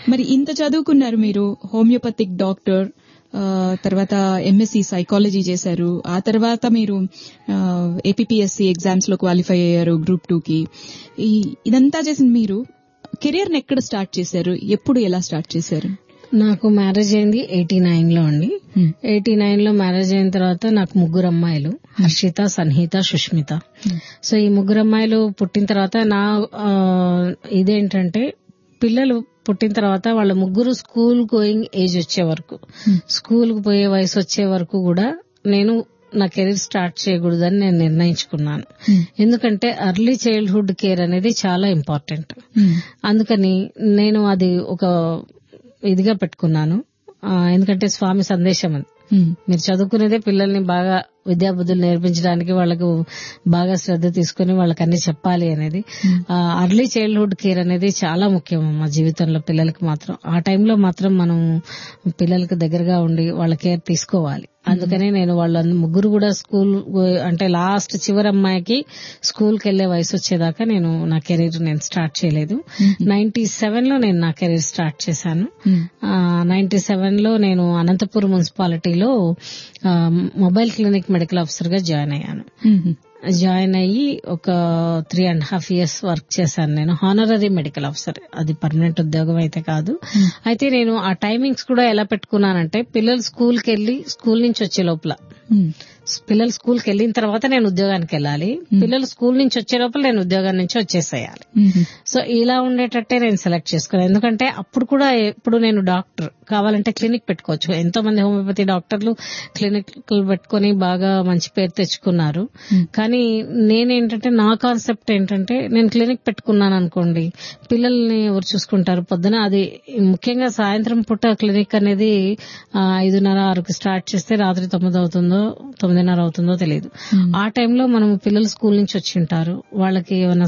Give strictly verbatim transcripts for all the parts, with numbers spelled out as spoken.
మరి ఇంత చదువుకున్నారు మీరు, హోమియోపతిక్ డాక్టర్, తర్వాత ఎంఎస్సీ సైకాలజీ చేశారు, ఆ తర్వాత మీరు ఏపీపీఎస్సీ ఎగ్జామ్స్ లో క్వాలిఫై అయ్యారు గ్రూప్ టూ కి. ఇదంతా చేసిన మీరు కెరియర్ ని ఎక్కడ స్టార్ట్ చేశారు, ఎప్పుడు ఎలా స్టార్ట్ చేశారు? నాకు మ్యారేజ్ అయింది ఎయిటీ నైన్ లో అండి. ఎయిటీ నైన్ లో మ్యారేజ్ అయిన తర్వాత నాకు ముగ్గురు అమ్మాయిలు, హర్షిత, సన్హిత, సుష్మిత. సో ఈ ముగ్గురు అమ్మాయిలు పుట్టిన తర్వాత నా ఇదేంటంటే, పిల్లలు పుట్టిన తర్వాత వాళ్ళ ముగ్గురు స్కూల్ గోయింగ్ ఏజ్ వచ్చే వరకు, స్కూల్ కు పోయే వయసు వచ్చే వరకు కూడా నేను నా కెరీర్ స్టార్ట్ చేయకూడదని నేను నిర్ణయించుకున్నాను. ఎందుకంటే ఎర్లీ చైల్డ్హుడ్ కేర్ అనేది చాలా ఇంపార్టెంట్. అందుకని నేను అది ఒక ఇదిగా పెట్టుకున్నాను. ఎందుకంటే స్వామి సందేశం అది, మీరు చదువుకునేదే పిల్లల్ని బాగా విద్యాబుద్ధులు నేర్పించడానికి, వాళ్ళకు బాగా శ్రద్ధ తీసుకుని వాళ్ళకి అన్ని చెప్పాలి అనేది. అర్లీ చైల్డ్హుడ్ కేర్ అనేది చాలా ముఖ్యం మా జీవితంలో పిల్లలకి మాత్రం. ఆ టైంలో మాత్రం మనం పిల్లలకి దగ్గరగా ఉండి వాళ్ళ కేర్ తీసుకోవాలి. అందుకనే నేను వాళ్ళ ముగ్గురు కూడా స్కూల్ అంటే లాస్ట్ చివరి అమ్మాయికి స్కూల్ కి వెళ్లే వయసు వచ్చేదాకా నేను నా కెరీర్ నేను స్టార్ట్ చేయలేదు. నైన్టీ సెవెన్ లో నేను నా కెరీర్ స్టార్ట్ చేశాను. నైన్టీ సెవెన్ లో నేను అనంతపురం మున్సిపాలిటీలో మొబైల్ క్లినిక్ మెడికల్ ఆఫీసర్ గా జాయిన్ అయ్యాను. జాయిన్ అయ్యి ఒక three and half years work చేశాను నేను. హానరరీ మెడికల్ ఆఫీసర్, అది పర్మనెంట్ ఉద్యోగం అయితే కాదు. అయితే నేను ఆ టైమింగ్స్ కూడా ఎలా పెట్టుకున్నానంటే, పిల్లలు స్కూల్ కి వెళ్లి స్కూల్ నుంచి వచ్చే లోపల, పిల్లలు స్కూల్ కి వెళ్లిన తర్వాత నేను ఉద్యోగానికి వెళ్ళాలి, పిల్లలు స్కూల్ నుంచి వచ్చే లోపల నేను ఉద్యోగం నుంచి వచ్చేసేయాలి. సో ఇలా ఉండేటట్టే నేను సెలెక్ట్ చేసుకున్నాను. ఎందుకంటే అప్పుడు కూడా ఎప్పుడు నేను డాక్టర్ కావాలంటే క్లినిక్ పెట్టుకోవచ్చు. ఎంతో మంది హోమియోపతి డాక్టర్లు క్లినిక్ పెట్టుకుని బాగా మంచి పేరు తెచ్చుకున్నారు. కానీ నేనేంటంటే, నా కాన్సెప్ట్ ఏంటంటే, నేను క్లినిక్ పెట్టుకున్నాను అనుకోండి, పిల్లల్ని ఎవరు చూసుకుంటారు పొద్దున? అది ముఖ్యంగా సాయంత్రం పూట క్లినిక్ అనేది ఐదున్నర ఆరుకి స్టార్ట్ చేస్తే రాత్రి తొమ్మిది అవుతుందో తొమ్మిదిన్నర అవుతుందో తెలియదు. ఆ టైంలో మనం పిల్లలు స్కూల్ నుంచి వచ్చి ఉంటారు, వాళ్ళకి ఏమైనా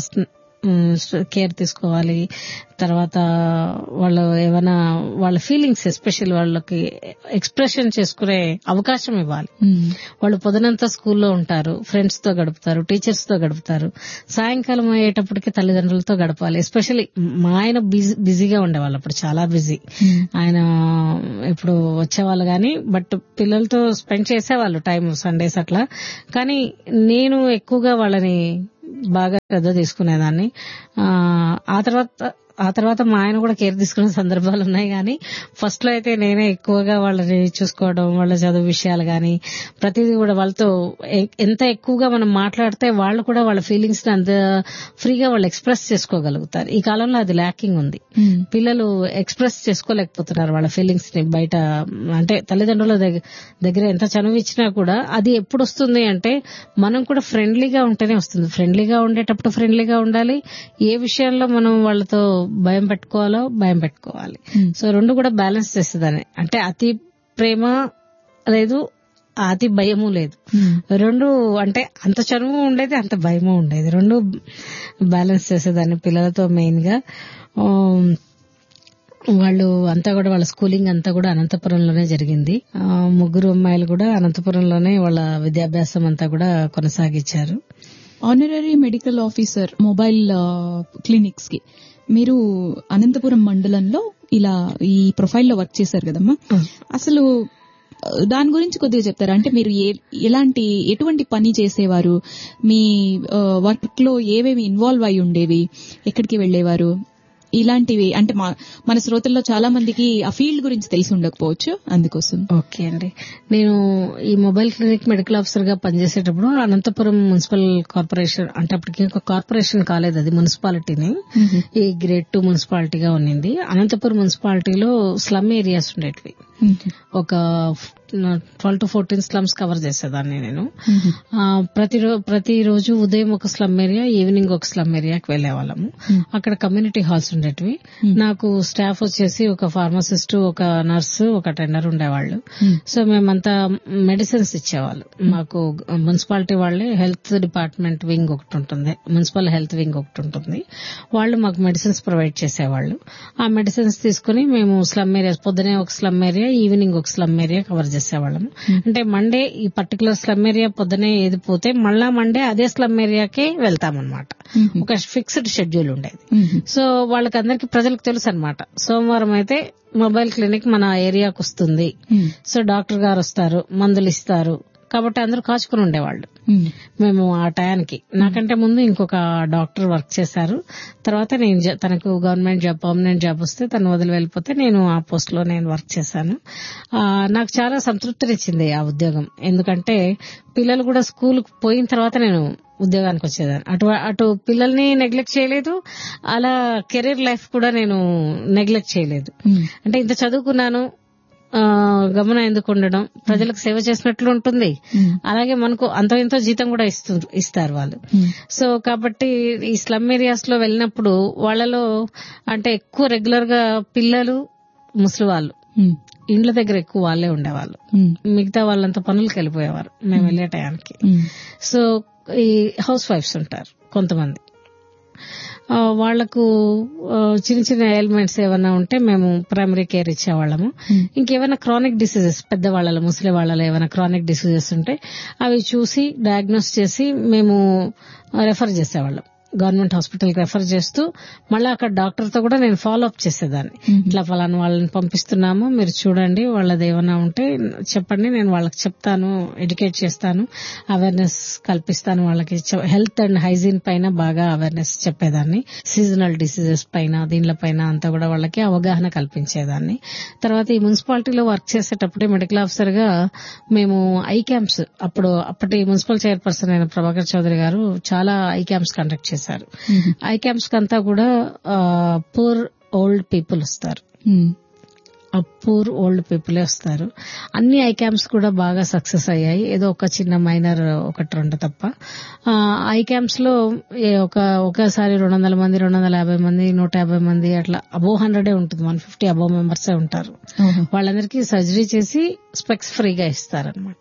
కేర్ తీసుకోవాలి. తర్వాత వాళ్ళు ఏమైనా వాళ్ళ ఫీలింగ్స్ ఎస్పెషల్ వాళ్ళకి ఎక్స్ప్రెషన్ చేసుకునే అవకాశం ఇవ్వాలి. వాళ్ళు పొద్దునంతా స్కూల్లో ఉంటారు, ఫ్రెండ్స్ తో గడుపుతారు, టీచర్స్ తో గడుపుతారు, సాయంకాలం అయ్యేటప్పటికి తల్లిదండ్రులతో గడపాలి. ఎస్పెషల్లీ మా ఆయన బిజీ బిజీగా ఉండేవాళ్ళు, అప్పుడు చాలా బిజీ ఆయన. ఇప్పుడు వచ్చేవాళ్ళు గానీ, బట్ పిల్లలతో స్పెండ్ చేసేవాళ్ళు టైం సండేస్ అట్లా. కానీ నేను ఎక్కువగా వాళ్ళని బాగా శ్రద్ధ తీసుకునేదాన్ని. ఆ తర్వాత ఆ తర్వాత మా ఆయన కూడా కేర్ తీసుకునే సందర్భాలు ఉన్నాయి. కానీ ఫస్ట్ లో అయితే నేనే ఎక్కువగా వాళ్ళని చూసుకోవడం, వాళ్ళ చదువు విషయాలు గానీ ప్రతిదీ కూడా వాళ్ళతో ఎంత ఎక్కువగా మనం మాట్లాడితే వాళ్ళు కూడా వాళ్ళ ఫీలింగ్స్ ని అంత ఫ్రీగా వాళ్ళు ఎక్స్ప్రెస్ చేసుకోగలుగుతారు. ఈ కాలంలో అది ల్యాకింగ్ ఉంది. పిల్లలు ఎక్స్ప్రెస్ చేసుకోలేకపోతున్నారు వాళ్ళ ఫీలింగ్స్ ని బయట. అంటే తల్లిదండ్రుల దగ్గర ఎంత చనువు ఇచ్చినా కూడా అది ఎప్పుడు వస్తుంది అంటే, మనం కూడా ఫ్రెండ్లీగా ఉంటేనే వస్తుంది. ఫ్రెండ్లీగా ఉండేటప్పుడు ఫ్రెండ్లీగా ఉండాలి. ఏ విషయంలో మనం వాళ్ళతో భయం పెట్టుకోవాలో భయం పెట్టుకోవాలి. సో రెండు కూడా బ్యాలెన్స్ చేసేదాన్ని. అంటే అతి ప్రేమ లేదు, అతి భయము లేదు. రెండు అంటే అంత చనువు ఉండేది, అంత భయము ఉండేది. రెండు బ్యాలెన్స్ చేసేదాన్ని పిల్లలతో. మెయిన్ గా వాళ్ళు అంతా కూడా వాళ్ళ స్కూలింగ్ అంతా కూడా అనంతపురంలోనే జరిగింది. ముగ్గురు అమ్మాయిలు కూడా అనంతపురంలోనే వాళ్ళ విద్యాభ్యాసం అంతా కూడా కొనసాగించారు. Honorary medical officer mobile clinics కి మీరు అనంతపురం మండలంలో ఇలా ఈ ప్రొఫైల్లో వర్క్ చేశారు కదమ్మా, అసలు దాని గురించి కొద్దిగా చెప్తారా? అంటే మీరు ఎలాంటి ఎటువంటి పని చేసేవారు, మీ వర్క్ లో ఏవేవి ఇన్వాల్వ్ అయి ఉండేవి, ఎక్కడికి వెళ్లేవారు, ఇలాంటివి? అంటే మన శ్రోతల్లో చాలా మందికి ఆ ఫీల్డ్ గురించి తెలిసి ఉండకపోవచ్చు, అందుకోసం. ఓకే అండి, నేను ఈ మొబైల్ క్లినిక్ మెడికల్ ఆఫీసర్ గా పనిచేసేటప్పుడు అనంతపురం మున్సిపల్ కార్పొరేషన్, అంటే అప్పటికి ఒక కార్పొరేషన్ కాలేదు, అది మున్సిపాలిటీని, ఈ గ్రేడ్ టూ మున్సిపాలిటీగా ఉన్నింది. అనంతపురం మున్సిపాలిటీలో స్లమ్ ఏరియాస్ ఉండేటివి. ఒక twelve to fourteen slums cover చేసేదాన్ని నేను. ప్రతి ప్రతి రోజు ఉదయం ఒక స్లమ్ ఏరియా, ఈవినింగ్ ఒక స్లమ్ ఏరియాకి వెళ్లేవాళ్ళము. అక్కడ కమ్యూనిటీ హాల్స్ ఉండేటివి. నాకు స్టాఫ్ వచ్చేసి ఒక ఫార్మసిస్ట్, ఒక నర్సు, ఒక టెండర్ ఉండేవాళ్లు. సో మేమంతా మెడిసిన్స్ ఇచ్చేవాళ్ళు. మాకు మున్సిపాలిటీ వాళ్లే హెల్త్ డిపార్ట్మెంట్ వింగ్ ఒకటి ఉంటుంది, మున్సిపల్ హెల్త్ వింగ్ ఒకటి ఉంటుంది. వాళ్ళు మాకు మెడిసిన్స్ ప్రొవైడ్ చేసేవాళ్లు. ఆ మెడిసిన్స్ తీసుకుని మేము స్లమ్ ఏరియాస్, పొద్దునే ఒక స్లమ్ ఏరియా, ఏరియా, ఈవినింగ్ ఒక స్లమ్ ఏరియా కవర్ చేసేవాళ్ళము. అంటే మండే ఈ పర్టికులర్ స్లమ్ ఏరియా పొద్దునే ఏది పోతే మళ్ళా మండే అదే స్లమ్ ఏరియాకే వెళ్తామన్నమాట. ఒక ఫిక్స్డ్ షెడ్యూల్ ఉండేది. సో వాళ్ళకందరికి ప్రజలకు తెలుసు అనమాట, సోమవారం అయితే మొబైల్ క్లినిక్ మన ఏరియాకు వస్తుంది, సో డాక్టర్ గారు వస్తారు, మందులు ఇస్తారు, కాబట్టి అందరూ కాచుకుని ఉండేవాళ్ళు. మేము ఆ టయానికి, నాకంటే ముందు ఇంకొక డాక్టర్ వర్క్ చేశారు. తర్వాత నేను తనకు గవర్నమెంట్ జాబ్, పర్మనెంట్ జాబ్ వస్తే తను వదిలి వెళ్ళిపోతే నేను ఆ పోస్ట్ లో నేను వర్క్ చేశాను. నాకు చాలా సంతృప్తినిచ్చింది ఆ ఉద్యోగం. ఎందుకంటే పిల్లలు కూడా స్కూల్ పోయిన తర్వాత నేను ఉద్యోగానికి వచ్చేదాన్ని. అటు అటు పిల్లల్ని నెగ్లెక్ట్ చేయలేదు, అలా కెరీర్ లైఫ్ కూడా నేను నెగ్లెక్ట్ చేయలేదు. అంటే ఇంత చదువుకున్నాను, గమనం ఎందుకు ఉండడం, ప్రజలకు సేవ చేసినట్లు ఉంటుంది, అలాగే మనకు అంతో ఎంతో జీతం కూడా ఇస్తారు వాళ్ళు. సో కాబట్టి ఈ స్లమ్ ఏరియాస్ లో వెళ్ళినప్పుడు వాళ్ళలో అంటే ఎక్కువ రెగ్యులర్ గా పిల్లలు, ముసలి వాళ్ళు ఇండ్ల దగ్గర ఎక్కువ వాళ్ళే ఉండేవాళ్ళు, మిగతా వాళ్ళంతా పనులకు వెళ్ళిపోయేవారు మేము వెళ్లే టయానికి. సో ఈ హౌస్ వైఫ్స్ ఉంటారు కొంతమంది, వాళ్లకు చిన్న చిన్న ఎయిల్మెంట్స్ ఏమైనా ఉంటే మేము ప్రైమరీ కేర్ ఇచ్చేవాళ్ళము. ఇంకేమైనా క్రానిక్ డిసీజెస్, పెద్దవాళ్ళలో ముసలి వాళ్ళలో ఏమైనా క్రానిక్ డిసీజెస్ ఉంటే అవి చూసి డయాగ్నోస్ చేసి మేము రెఫర్ చేసేవాళ్ళం. గవర్నమెంట్ హాస్పిటల్ కి రెఫర్ చేస్తూ మళ్ళీ అక్కడ డాక్టర్ తో కూడా నేను ఫాలో అప్ చేసేదాన్ని. ఇట్లా ఫలానా వాళ్ళని పంపిస్తున్నాము, మీరు చూడండి, వాళ్ళది ఏమైనా ఉంటే చెప్పండి, నేను వాళ్ళకి చెప్తాను, ఎడ్యుకేట్ చేస్తాను, అవేర్నెస్ కల్పిస్తాను వాళ్ళకి. హెల్త్ అండ్ హైజీన్ పైన బాగా అవేర్నెస్ చెప్పేదాన్ని, సీజనల్ డిసీజెస్ పైన, దీనిల పైన అంతా కూడా వాళ్ళకి అవగాహన కల్పించేదాన్ని. తర్వాత ఈ మున్సిపాలిటీలో వర్క్ చేసేటప్పుడే మెడికల్ ఆఫీసర్ గా మేము ఐ క్యాంప్స్, అప్పుడు అప్పటి మున్సిపల్ చైర్పర్సన్ అయిన ప్రభాకర్ చౌదరి గారు చాలా ఐ క్యాంప్స్ కండక్ట్ చేశారు. ఐ క్యాంప్స్ కంతా కూడా పూర్ ఓల్డ్ పీపుల్ వస్తారు, పూర్ ఓల్డ్ పీపులే వస్తారు. అన్ని ఐ క్యాంప్స్ కూడా బాగా సక్సెస్ అయ్యాయి, ఏదో ఒక చిన్న మైనర్ ఒకటి రెండు తప్ప. ఐ క్యాంప్స్ లో ఒక ఒకసారి రెండు వందల మంది, రెండు వందల యాభై మంది, నూట యాభై మంది అట్లా అబోవ్ హండ్రెడే ఉంటుంది, వన్ ఫిఫ్టీ అబోవ్ మెంబర్సే ఉంటారు. వాళ్ళందరికీ సర్జరీ చేసి స్పెక్స్ ఫ్రీగా ఇస్తారనమాట.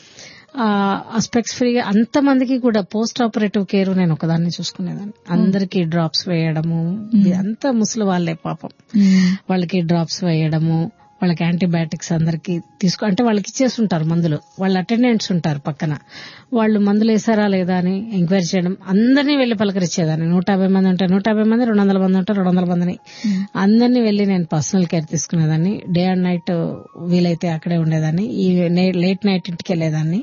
ఆ స్పెక్స్ ఫ్రీగా అంతమందికి కూడా పోస్ట్ ఆపరేటివ్ కేర్ నేను ఒకదాన్ని చూసుకునేదాన్ని. అందరికీ డ్రాప్స్ వేయడము, అంత ముసలి వాళ్లే పాపం, వాళ్ళకి డ్రాప్స్ వేయడము, వాళ్ళకి యాంటీబయాటిక్స్ అందరికి తీసుకో అంటే వాళ్ళకి ఇచ్చేస్తుంటారు మందులు, వాళ్ళ అటెండెంట్స్ ఉంటారు పక్కన, వాళ్ళు మందులు వేసారా లేదా అని ఎంక్వైరీ చేయడం, అందరినీ వెళ్లి పలకరించేదాన్ని. నూట యాభై మంది ఉంటే నూట యాభై మంది, రెండు వందల మంది ఉంటే రెండు వందల మందిని అందరినీ వెళ్లి నేను personal care తీసుకునేదాన్ని. Day and night వీలైతే అక్కడే ఉండేదాన్ని, ఈ లేట్ నైట్ ఇంటికి వెళ్లేదాన్ని.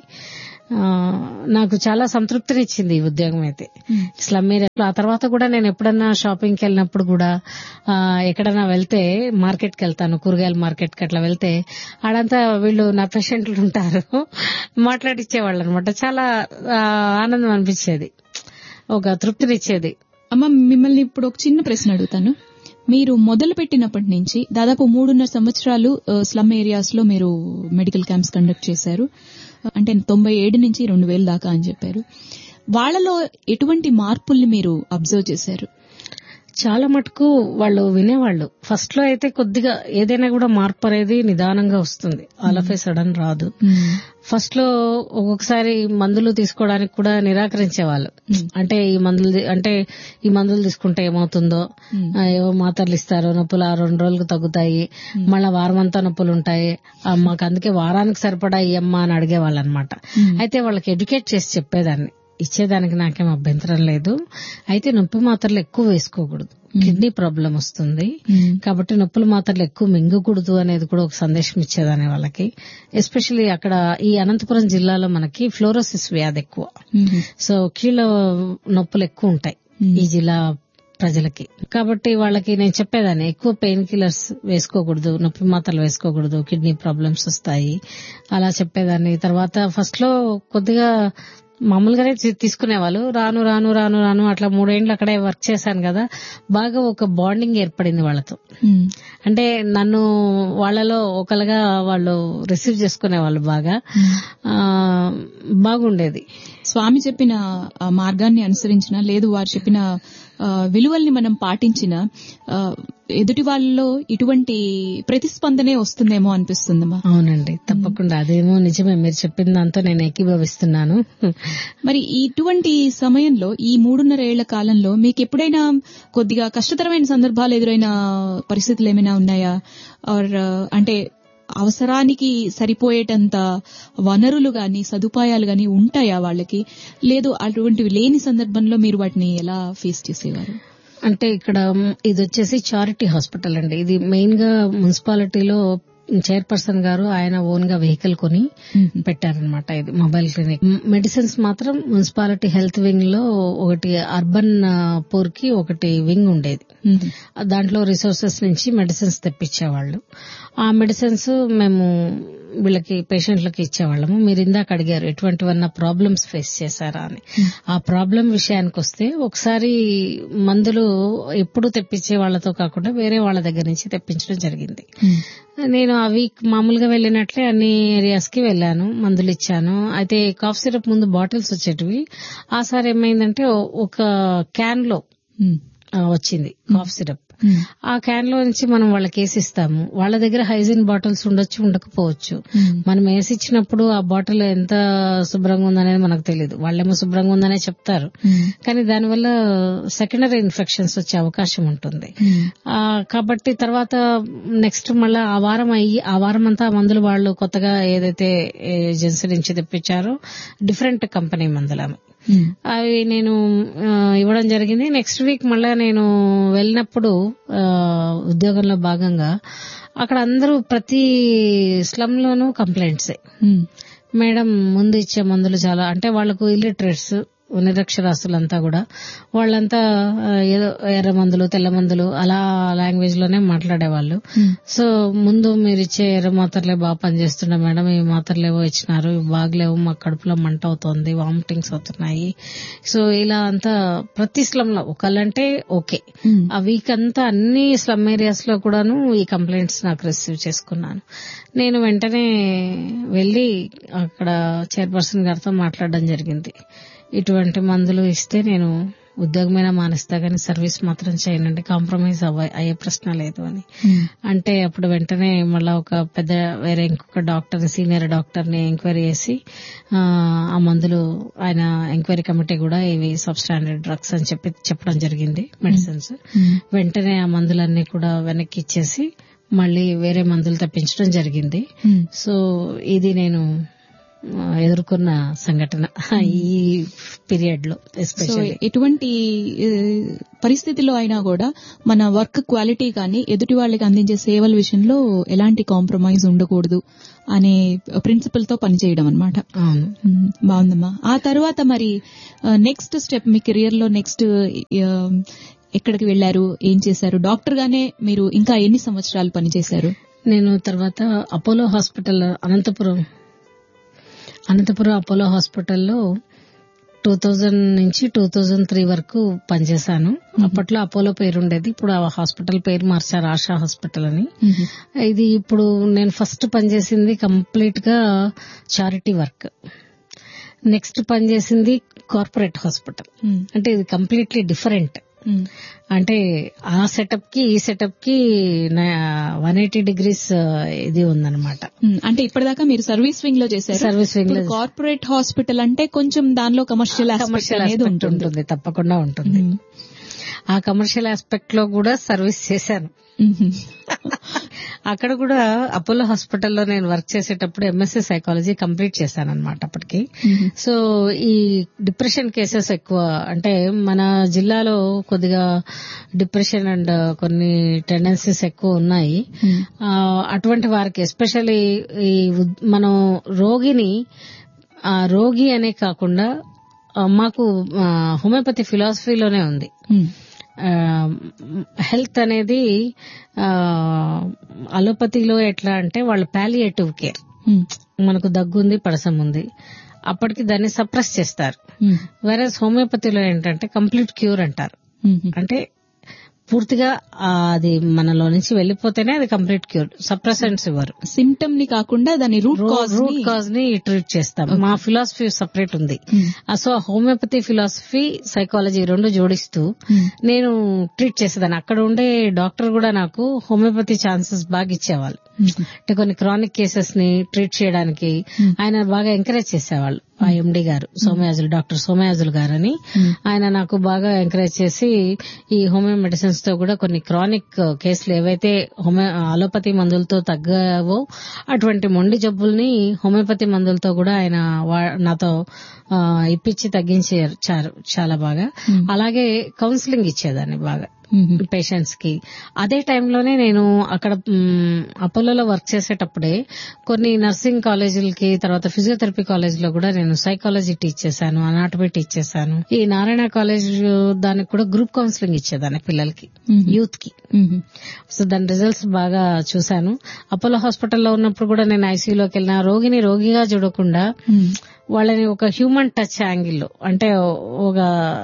నాకు చాలా సంతృప్తినిచ్చింది ఈ ఉద్యోగం అయితే స్లమ్ ఏరియాలో. ఆ తర్వాత కూడా నేను ఎప్పుడన్నా షాపింగ్ కి వెళ్ళినప్పుడు కూడా ఎక్కడన్నా వెళ్తే మార్కెట్ కి వెళ్తాను, కూరగాయల మార్కెట్ కి అట్లా వెళ్తే ఆడంతా వీళ్ళు నా పేషెంట్లు ఉంటారు, మాట్లాడిచ్చేవాళ్ళు అనమాట. చాలా ఆనందం అనిపించేది, ఒక తృప్తినిచ్చేది. అమ్మ, మిమ్మల్ని ఇప్పుడు ఒక చిన్న ప్రశ్న అడుగుతాను. మీరు మొదలు పెట్టినప్పటి నుంచి దాదాపు మూడున్నర సంవత్సరాలు స్లమ్ ఏరియాస్ లో మీరు మెడికల్ క్యాంప్స్ కండక్ట్ చేశారు. అంటే తొంభై ఏడు నుంచి రెండు వేల దాకా అని చెప్పారు. వాళ్లలో ఎటువంటి మార్పుల్ని మీరు అబ్జర్వ్ చేశారు? చాలా మటుకు వాళ్ళు వినేవాళ్ళు. ఫస్ట్ లో అయితే కొద్దిగా ఏదైనా కూడా మార్పు అనేది నిదానంగా వస్తుంది, ఆల్ ఆఫ్ ఏ సడన్ రాదు. ఫస్ట్ లో ఒక్కొక్కసారి మందులు తీసుకోవడానికి కూడా నిరాకరించేవాళ్ళు. అంటే ఈ మందులు అంటే ఈ మందులు తీసుకుంటే ఏమవుతుందో, ఏవో మాత్రలు ఇస్తారు, నొప్పులు ఆ రెండు రోజులకు తగ్గుతాయి, మళ్ళా వారం అంతా నొప్పులు ఉంటాయి, మాకు అందుకే వారానికి సరిపడా ఇయ్యమ్మా అని అడిగేవాళ్ళు అనమాట. అయితే వాళ్ళకి ఎడ్యుకేట్ చేసి చెప్పేదాన్ని, ఇచ్చేదానికి నాకేం అభ్యంతరం లేదు, అయితే నొప్పి మాత్రలు ఎక్కువ వేసుకోకూడదు, కిడ్నీ ప్రాబ్లం వస్తుంది, కాబట్టి నొప్పుల మాత్రలు ఎక్కువ మింగకూడదు అనేది కూడా ఒక సందేశం ఇచ్చేదాన్ని వాళ్ళకి. ఎస్పెషల్లీ అక్కడ ఈ అనంతపురం జిల్లాలో మనకి ఫ్లోరోసిస్ వ్యాధి ఎక్కువ, సో కీళ్ళ నొప్పులు ఎక్కువ ఉంటాయి ఈ జిల్లా ప్రజలకి. కాబట్టి వాళ్ళకి నేను చెప్పేదాన్ని ఎక్కువ పెయిన్ కిల్లర్స్ వేసుకోకూడదు, నొప్పి మాత్రలు వేసుకోకూడదు, కిడ్నీ ప్రాబ్లమ్స్ వస్తాయి, అలా చెప్పేదాన్ని. తర్వాత ఫస్ట్ లో కొద్దిగా మామూలుగానే తీసుకునేవాళ్ళు. రాను రాను రాను రాను అట్లా మూడేళ్లు అక్కడే వర్క్ చేశాను కదా, బాగా ఒక బాండింగ్ ఏర్పడింది వాళ్ళతో. అంటే నన్ను వాళ్ళలో ఒకరుగా వాళ్ళు రిసీవ్ చేసుకునేవాళ్ళు, బాగా బాగుండేది. స్వామి చెప్పిన మార్గాన్ని అనుసరించిన, లేదు వారు చెప్పిన విలువల్ని మనం పాటించిన ఎదుటి వాళ్ళలో ఇటువంటి ప్రతిస్పందనే వస్తుందేమో అనిపిస్తుందమ్మా. అవునండి, తప్పకుండా అదేమో నిజమే, మీరు చెప్పిన దాంతో నేను ఏకీభవిస్తున్నాను. మరి ఇటువంటి సమయంలో ఈ మూడున్నర ఏళ్ల కాలంలో మీకు ఎప్పుడైనా కొద్దిగా కష్టతరమైన సందర్భాలు ఎదురైన పరిస్థితులు ఏమైనా ఉన్నాయా? ఆర్ అంటే అవసరానికి సరిపోయేటంత వనరులు గాని సదుపాయాలు గాని ఉంటాయా వాళ్ళకి? లేదు అటువంటివి లేని సందర్భంలో మీరు వాటిని ఎలా ఫేస్ చేసేవారు? అంటే ఇక్కడ ఇది వచ్చేసి చారిటీ హాస్పిటల్ అండి. ఇది మెయిన్ గా మున్సిపాలిటీలో చైర్పర్సన్ గారు ఆయన ఓన్ గా వెహికల్ కొని పెట్టారనమాట. ఇది మొబైల్ క్లినిక్. మెడిసిన్స్ మాత్రం మున్సిపాలిటీ హెల్త్ వింగ్ లో ఒకటి అర్బన్ పూర్ కి ఒకటి వింగ్ ఉండేది. దాంట్లో రిసోర్సెస్ నుంచి మెడిసిన్స్ తెప్పించేవాళ్ళు. ఆ మెడిసిన్స్ మేము వీళ్ళకి పేషెంట్లకి ఇచ్చేవాళ్ళము. మీరు ఇందాక అడిగారు ఎటువంటివన్నా ప్రాబ్లమ్స్ ఫేస్ చేశారా అని. ఆ ప్రాబ్లం విషయానికి వస్తే ఒకసారి మందులు ఎప్పుడు తెప్పించే వాళ్ళతో కాకుండా వేరే వాళ్ళ దగ్గర నుంచి తెప్పించడం జరిగింది. నేను ఆ వీక్ మామూలుగా వెళ్ళినట్లే అన్ని ఏరియాస్ కి వెళ్ళాను, మందులు ఇచ్చాను. అయితే కాఫ్ సిరప్ ముందు బాటిల్స్ వచ్చేటివి. ఆ సారి ఏమైందంటే ఒక క్యాన్ లో వచ్చింది కాఫ్ సిరప్. ఆ క్యాన్ లో నుంచి మనం వాళ్ళకి వేసిస్తాము. వాళ్ళ దగ్గర హైజీన్ బాటిల్స్ ఉండొచ్చు, ఉండకపోవచ్చు. మనం వేసిచ్చినప్పుడు ఆ బాటిల్ ఎంత శుభ్రంగా ఉందనేది మనకు తెలియదు. వాళ్ళేమో శుభ్రంగా ఉందనే చెప్తారు, కానీ దానివల్ల సెకండరీ ఇన్ఫెక్షన్స్ వచ్చే అవకాశం ఉంటుంది. కాబట్టి తర్వాత నెక్స్ట్ మళ్ళా ఆ వారం అయ్యి ఆ వారం అంతా మందులు వాళ్ళు కొత్తగా ఏదైతే ఏజెన్సీ నుంచి తెప్పించారో డిఫరెంట్ కంపెనీ మందులు అవి నేను ఇవ్వడం జరిగింది. నెక్స్ట్ వీక్ మళ్ళా నేను వెళ్ళినప్పుడు ఉద్యోగంలో భాగంగా అక్కడ అందరూ ప్రతి స్లమ్ లోనూ కంప్లైంట్సే. మేడం ముందు ఇచ్చే మందులు చాలా, అంటే వాళ్లకు ఇల్లిటరేట్స్ నిరక్షరాస్తులంతా కూడా వాళ్ళంతా ఏదో ఎర్ర మందులు తెల్ల మందులు అలా లాంగ్వేజ్ లోనే మాట్లాడేవాళ్ళు. సో ముందు మీరు ఇచ్చే ఎర్ర మాత్రలే బాగా పనిచేస్తుండే మేడం, ఈ మాత్రలేవో ఇచ్చినారు, ఇవి బాగలేవు, మా కడుపులో మంట అవుతోంది, వామిటింగ్స్ అవుతున్నాయి. సో ఇలా అంతా ప్రతి స్లమ్ లో ఒకళ్ళంటే ఓకే. ఆ వీక్ అంతా అన్ని స్లమ్ ఏరియాస్ లో కూడాను ఈ కంప్లైంట్స్ నాకు రిసీవ్ చేసుకున్నాను. నేను వెంటనే వెళ్లి అక్కడ చైర్పర్సన్ గారితో మాట్లాడడం జరిగింది. ఇటువంటి మందులు ఇస్తే నేను ఉద్యోగమైనా మానేస్తా కానీ సర్వీస్ మాత్రం చేయనండి, కాంప్రమైజ్ అయ్యే ప్రశ్న లేదు అని. అంటే అప్పుడు వెంటనే మళ్ళా ఒక పెద్ద వేరే ఇంకొక డాక్టర్ సీనియర్ డాక్టర్ ని ఎంక్వైరీ చేసి ఆ మందులు ఆయన ఎంక్వైరీ కమిటీ కూడా ఇవి సబ్ స్టాండర్డ్ డ్రగ్స్ అని చెప్పి చెప్పడం జరిగింది, మెడిసిన్స్. వెంటనే ఆ మందులన్నీ కూడా వెనక్కి ఇచ్చేసి మళ్లీ వేరే మందులు తెప్పించడం జరిగింది. సో ఇది నేను ఎదుర్కొన్న సంఘటన ఈ పీరియడ్ లో. ఎటువంటి పరిస్థితిలో అయినా కూడా మన వర్క్ క్వాలిటీ కానీ ఎదుటి వాళ్ళకి అందించే సేవల విషయంలో ఎలాంటి కాంప్రమైజ్ ఉండకూడదు అనే ప్రిన్సిపల్ తో పనిచేయడం అనమాట. బాగుందమ్మా. ఆ తర్వాత మరి నెక్స్ట్ స్టెప్ మీ కెరియర్ లో నెక్స్ట్ ఎక్కడికి వెళ్లారు, ఏం చేశారు? డాక్టర్ గానే మీరు ఇంకా ఎన్ని సంవత్సరాలు పనిచేశారు? నేను తర్వాత Apollo hospital Anantapuram Anantapuram Apollo హాస్పిటల్లో టూ థౌజండ్ నుంచి టూ థౌజండ్ త్రీ వరకు పనిచేశాను. అప్పట్లో అపోలో పేరు ఉండేది, ఇప్పుడు ఆ హాస్పిటల్ పేరు మార్చారు ఆశా హాస్పిటల్ అని. ఇది ఇప్పుడు నేను ఫస్ట్ పనిచేసింది కంప్లీట్ గా చారిటీ వర్క్. నెక్స్ట్ పనిచేసింది కార్పొరేట్ హాస్పిటల్. అంటే ఇది కంప్లీట్లీ డిఫరెంట్. అంటే ఆ సెటప్ కి ఈ సెటప్ కి వన్ ఎయిటీ డిగ్రీస్ ఇది ఉందన్నమాట. అంటే ఇప్పటిదాకా మీరు సర్వీస్ వింగ్ లో చేశారు. సర్వీస్ వింగ్ లో కార్పొరేట్ హాస్పిటల్ అంటే కొంచెం దానిలో కమర్షియల్ కమర్షియల్ ఆస్పెక్ట్ ఉంటుంది, తప్పకుండా ఉంటుంది. ఆ కమర్షియల్ ఆస్పెక్ట్ లో కూడా సర్వీస్ చేశాను. అక్కడ కూడా అపోలో హాస్పిటల్లో నేను వర్క్ చేసేటప్పుడు ఎంఎస్సీ సైకాలజీ కంప్లీట్ చేశాను అనమాట అప్పటికి. సో ఈ డిప్రెషన్ కేసెస్ ఎక్కువ, అంటే మన జిల్లాలో కొద్దిగా డిప్రెషన్ అండ్ కొన్ని టెండెన్సీస్ ఎక్కువ ఉన్నాయి. అటువంటి వారికి ఎస్పెషల్లీ ఈ మనం రోగిని ఆ రోగి అనే కాకుండా మాకు హోమియోపతి ఫిలాసఫీలోనే ఉంది. హెల్త్ అనేది అలోపతిలో ఎట్లా అంటే వాళ్ళు పాలియేటివ్ కేర్, మనకు దగ్గుంది పడసం ఉంది అప్పటికి దాన్ని సప్రెస్ చేస్తారు. వేరేస్ హోమియోపతిలో ఏంటంటే కంప్లీట్ క్యూర్ అంటారు. అంటే పూర్తిగా అది మనలో నుంచి వెళ్లిపోతేనే అది కంప్లీట్ క్యూర్. సప్రెసెంట్స్ ఇవ్వరు, సిమ్టమ్ ని కాకుండా దాని రూట్ కాజ్ రూట్ కాజ్ ని ట్రీట్ చేస్తాం. మా ఫిలాసఫీ సపరేట్ ఉంది. సో హోమియోపతి ఫిలాసఫీ సైకాలజీ రెండు జోడిస్తూ నేను ట్రీట్ చేసేదాన్ని. అక్కడ ఉండే డాక్టర్ కూడా నాకు హోమియోపతి ఛాన్సెస్ బాగా ఇచ్చేవాళ్ళు. అంటే కొన్ని క్రానిక్ కేసెస్ ని ట్రీట్ చేయడానికి ఆయన బాగా ఎంకరేజ్ చేసేవాళ్ళు. ఆ ఎండి గారు సోమయాజులు, డాక్టర్ సోమయాజులు గారని. ఆయన నాకు బాగా ఎంకరేజ్ చేసి ఈ హోమియో మెడిసిన్స్ తో కూడా కొన్ని క్రానిక్ కేసులు ఏవైతే హోమియో అలోపతి మందులతో తగ్గవో అటువంటి మొండి జబ్బుల్ని హోమియోపతి మందులతో కూడా ఆయన నాతో ఇప్పించి తగ్గించారు చాలా బాగా. అలాగే కౌన్సిలింగ్ ఇచ్చేదాన్ని బాగా పేషెంట్స్ కి. అదే టైంలోనే నేను అక్కడ అపోలోలో వర్క్ చేసేటప్పుడే కొన్ని నర్సింగ్ కాలేజీలకి, తర్వాత ఫిజియోథెరపీ కాలేజీలో కూడా నేను సైకాలజీ టీచ్ చేశాను, అనాటమీ టీచ్ చేశాను. ఈ నారాయణ కాలేజ్ దానికి కూడా గ్రూప్ కౌన్సిలింగ్ ఇచ్చేదాన్ని పిల్లలకి, యూత్ కి. సో దాని రిజల్ట్స్ బాగా చూశాను. అపోలో హాస్పిటల్లో ఉన్నప్పుడు కూడా నేను ఐసీయూలోకి వెళ్ళిన రోగిని రోగిగా చూడకుండా వాళ్ళని ఒక హ్యూమన్ టచ్ యాంగిల్లో, అంటే ఒక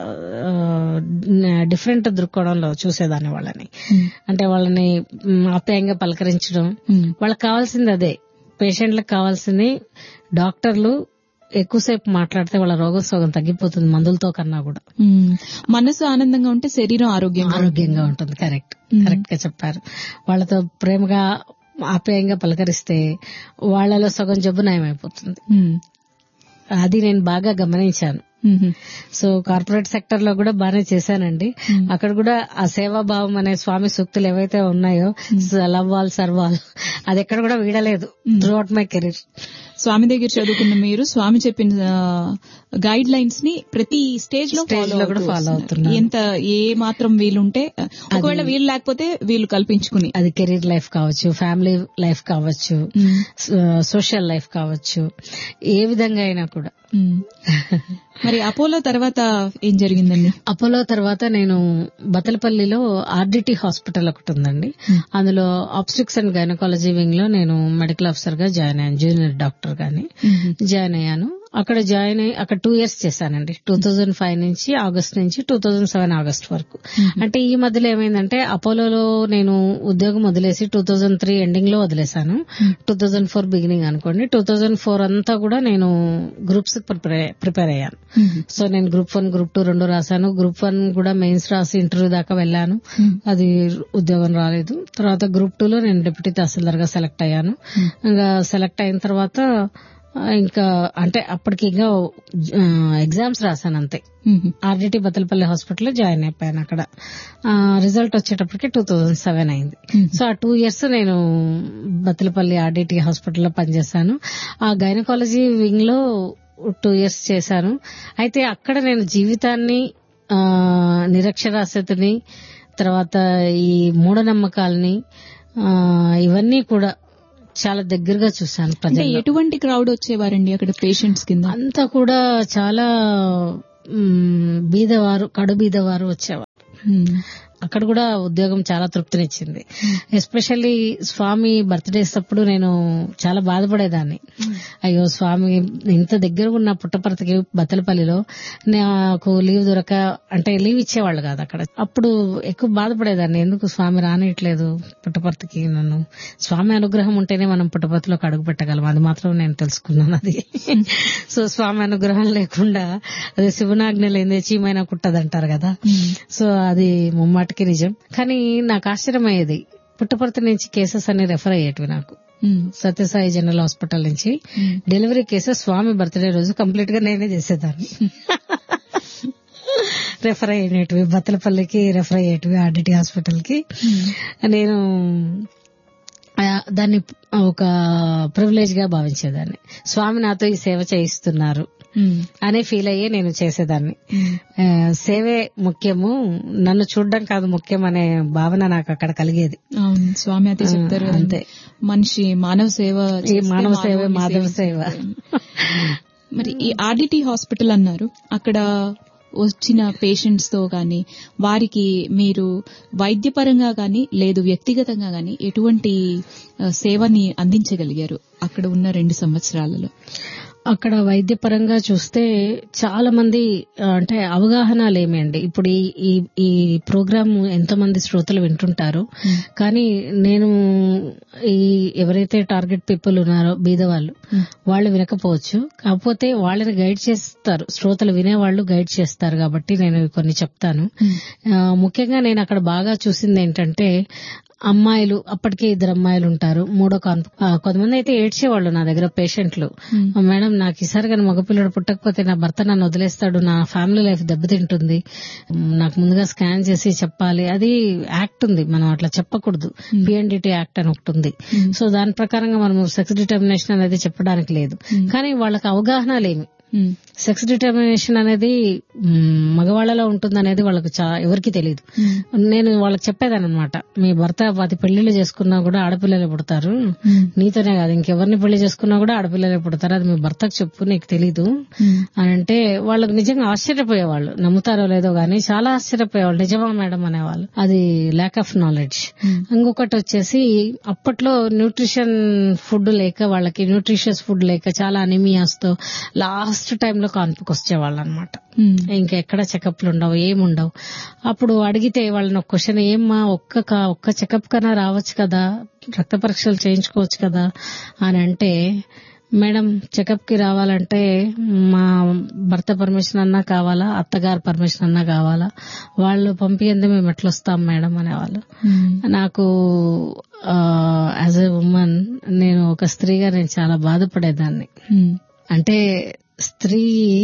డిఫరెంట్ దృక్కోణంలో చూసేదాన్ని వాళ్ళని. అంటే వాళ్ళని ఆప్యాయంగా పలకరించడం. వాళ్ళకి కావాల్సింది అదే, పేషెంట్లకు కావాల్సింది డాక్టర్లు ఎక్కువసేపు మాట్లాడితే వాళ్ళ రోగ సోగం తగ్గిపోతుంది మందులతో కన్నా కూడా. మనసు ఆనందంగా ఉంటే శరీరం ఆరోగ్యంగా ఆరోగ్యంగా ఉంటుంది. కరెక్ట్ కరెక్ట్ గా చెప్పారు. వాళ్ళతో ప్రేమగా ఆప్యాయంగా పలకరిస్తే వాళ్ళలో సగం జబ్బు నయమైపోతుంది. అది నేను బాగా గమనించాను. సో కార్పొరేట్ సెక్టర్ లో కూడా బాగానే చేశానండి. అక్కడ కూడా ఆ సేవాభావం అనే స్వామి సూక్తులు ఏవైతే ఉన్నాయో, లవ్వాల్ సర్వాల్, అది ఎక్కడ కూడా వీడలేదు త్రూ అవుట్ మై కెరీర్. స్వామి దగ్గర చదువుకున్న మీరు స్వామి చెప్పిన గైడ్ లైన్స్ ని ప్రతి స్టేజ్ లో కూడా ఫాలో అవుతున్నారు. ఎంత ఏ మాత్రం వీలుంటే, ఒకవేళ వీలు లేకపోతే వీలు కల్పించుకుని, అది కెరీర్ లైఫ్ కావచ్చు, ఫ్యామిలీ లైఫ్ కావచ్చు, సోషల్ లైఫ్ కావచ్చు, ఏ విధంగా అయినా కూడా. మరి అపోలో తర్వాత ఏం జరిగిందండి? అపోలో తర్వాత నేను బతలపల్లిలో ఆర్డిటి హాస్పిటల్ ఒకటి ఉందండి, అందులో ఆబ్స్టిక్స్ అండ్ గైనకాలజీ వింగ్ లో నేను మెడికల్ ఆఫీసర్ గా జాయిన్ అయ్యాను, జూనియర్ డాక్టర్ గాని జాయిన్ అయ్యాను. అక్కడ జాయిన్ అయ్యి అక్కడ టూ ఇయర్స్ చేశానండి. టూ థౌజండ్ ఫైవ్ నుంచి ఆగస్ట్ నుంచి టూ థౌజండ్ సెవెన్ ఆగస్ట్ వరకు. అంటే ఈ మధ్యలో ఏమైందంటే అపోలోలో నేను ఉద్యోగం వదిలేసి టూ థౌజండ్ త్రీ ఎండింగ్ లో వదిలేశాను. టూ థౌజండ్ ఫోర్ బిగినింగ్ అనుకోండి. టూ థౌజండ్ ఫోర్ అంతా కూడా నేను గ్రూప్స్ ప్రిపేర్ అయ్యాను. సో నేను గ్రూప్ వన్ గ్రూప్ టూ రెండు రాశాను. గ్రూప్ వన్ కూడా మెయిన్స్ రాసి ఇంటర్వ్యూ దాకా వెళ్ళాను, అది ఉద్యోగం రాలేదు. తర్వాత గ్రూప్ టూ లో నేను డిప్యూటీ తహసీల్దార్ గా సెలెక్ట్ అయ్యాను. ఇంకా సెలెక్ట్ అయిన తర్వాత ఇంకా అంటే అప్పటికి ఇంకా ఎగ్జామ్స్ రాశాను అంతే. ఆర్డిటి బతలపల్లి హాస్పిటల్లో జాయిన్ అయిపోయాను. అక్కడ రిజల్ట్ వచ్చేటప్పటికి టూ థౌజండ్ సెవెన్ అయింది. సో ఆ టూ ఇయర్స్ నేను బతలపల్లి ఆర్డిటి హాస్పిటల్లో పనిచేశాను. ఆ గైనకాలజీ వింగ్ లో టూ ఇయర్స్ చేశాను. అయితే అక్కడ నేను జీవితాన్ని, నిరక్షరాస్యతని, తర్వాత ఈ మూఢనమ్మకాలని, ఇవన్నీ బీద చాలా దగ్గరగా చూశాను. ప్రజలు ఎటువంటి క్రౌడ్ వచ్చేవారండి అక్కడ పేషెంట్స్ కింద? అంతా కూడా చాలా బీదవారు, కడు బీదవారు వచ్చేవారు. అక్కడ కూడా ఉద్యోగం చాలా తృప్తినిచ్చింది. ఎస్పెషల్లీ స్వామి బర్త్డేస్ అప్పుడు నేను చాలా బాధపడేదాన్ని. అయ్యో స్వామి ఇంత దగ్గర ఉన్న పుట్టపర్తికి బత్తలపల్లిలో నాకు లీవ్ దొరక, అంటే లీవ్ ఇచ్చేవాళ్ళు కాదు అక్కడ. అప్పుడు ఎక్కువ బాధపడేదాన్ని, ఎందుకు స్వామి రానియట్లేదు పుట్టపర్తికి నన్ను. స్వామి అనుగ్రహం ఉంటేనే మనం పుట్టపర్తిలోకి అడుగు పెట్టగలం, అది మాత్రం నేను తెలుసుకున్నాను. అది సో స్వామి అనుగ్రహం లేకుండా అది శివనాజ్ఞ లేదే చీమైనా కుట్టదంటారు కదా. సో అది ముమ్మాట నిజం. కానీ నాకు ఆశ్చర్యమయ్యేది, పుట్టపర్తి నుంచి కేసెస్ అన్ని రెఫర్ అయ్యేటివి నాకు. సత్యసాయి జనరల్ హాస్పిటల్ నుంచి డెలివరీ కేసెస్ స్వామి బర్త్డే రోజు కంప్లీట్ గా నేనే చేసేదాన్ని. రెఫర్ అయ్యేటివి బత్తలపల్లికి, రెఫర్ అయ్యేటివి ఆర్డిటి హాస్పిటల్ కి. నేను దాన్ని ఒక ప్రివిలేజ్ గా భావించేదాన్ని. స్వామి నాతో ఈ సేవ చేయిస్తున్నారు అనే ఫీల్ అయ్యే నేను చేసేదాన్ని. సేవే ముఖ్యము, నన్ను చూడడం కాదు ముఖ్యం అనే భావన నాకు అక్కడ కలిగేది. స్వామి అయితే చెప్తారు అంతే, మనిషి మానవ సేవ, మానవ సేవ మాధవ సేవ. మరి ఈ ఆర్డిటి హాస్పిటల్ అన్నారు, అక్కడ వచ్చిన పేషెంట్స్ తో గాని వారికి మీరు వైద్యపరంగా గాని లేదు వ్యక్తిగతంగా గాని ఎటువంటి సేవని అందించగలిగారు అక్కడ ఉన్న రెండు సంవత్సరాలలో? అక్కడ వైద్యపరంగా చూస్తే చాలా మంది అంటే అవగాహన లేమండి. ఇప్పుడు ఈ ఈ ప్రోగ్రామ్ ఎంతమంది శ్రోతలు వింటుంటారు, కానీ నేను ఈ ఎవరైతే టార్గెట్ పీపుల్ ఉన్నారో బీదవాళ్ళు, వాళ్ళు వినకపోవచ్చు. కాకపోతే వాళ్ళని గైడ్ చేస్తారు, శ్రోతలు వినేవాళ్ళు గైడ్ చేస్తారు. కాబట్టి నేను కొన్ని చెప్తాను. ముఖ్యంగా నేను అక్కడ బాగా చూసింది ఏంటంటే, అమ్మాయిలు, అప్పటికే ఇద్దరు అమ్మాయిలు ఉంటారు, మూడో కాన్పు. కొంతమంది అయితే ఏడ్చేవాళ్ళు నా దగ్గర పేషెంట్లు, మేడం మేడం నాకు ఈసారి కానీ మగపిల్లడు పుట్టకపోతే నా భర్త నన్ను వదిలేస్తాడు, నా ఫ్యామిలీ లైఫ్ దెబ్బతింటుంది, నాకు ముందుగా స్కాన్ చేసి చెప్పాలి. అది యాక్ట్ ఉంది, మనం అట్లా చెప్పకూడదు. పిఎన్డిటి యాక్ట్ అని ఒకటి ఉంది. సో దాని ప్రకారంగా మనం సెక్స్ డిటర్మినేషన్ అనేది చెప్పడానికి లేదు. కానీ వాళ్ళకి అవగాహన లేమి. సెక్స్ డిటర్మినేషన్ అనేది మగవాళ్లలో ఉంటుందనేది వాళ్ళకి ఎవరికి తెలియదు. నేను వాళ్ళకి చెప్పేదాన్ని అనమాట, మీ భర్త పది పెళ్లిళ్ళు చేసుకున్నా కూడా ఆడపిల్లలే పుడతారు, నీతోనే కాదు ఇంకెవరిని పెళ్లి చేసుకున్నా కూడా ఆడపిల్లలే పుడతారు, అది మీ భర్తకు చెప్పు, నీకు తెలీదు అని అంటే వాళ్ళకి నిజంగా ఆశ్చర్యపోయేవాళ్ళు. నమ్ముతారో లేదో గానీ చాలా ఆశ్చర్యపోయేవాళ్ళు. నిజమా మేడం అనేవాళ్ళు. అది ల్యాక్ ఆఫ్ నాలెడ్జ్. ఇంకొకటి వచ్చేసి అప్పట్లో న్యూట్రిషన్ ఫుడ్ లేక, వాళ్ళకి న్యూట్రిషియస్ ఫుడ్ లేక చాలా అనిమియాస్ తో లాస్ట్ టైంలో కాన్పుకి వచ్చేవాళ్ళు అనమాట. ఇంకెక్కడ చెకప్లు ఉండవు, ఏముండవు. అప్పుడు అడిగితే వాళ్ళని ఒక క్వశ్చన్, ఏమ్మా ఒక్క ఒక్క చెకప్ కన్నా రావచ్చు కదా, రక్త పరీక్షలు చేయించుకోవచ్చు కదా అని అంటే, మేడం చెకప్ కి రావాలంటే మా భర్త పర్మిషన్ అన్నా కావాలా, అత్తగారు పర్మిషన్ అన్నా కావాలా, వాళ్ళు పంపియందే మేము ఎట్లా వస్తాం మేడం అనేవాళ్ళు. నాకు యాజ్ ఎ ఉమెన్, నేను ఒక స్త్రీగా నేను చాలా బాధపడేదాన్ని. అంటే స్త్రీ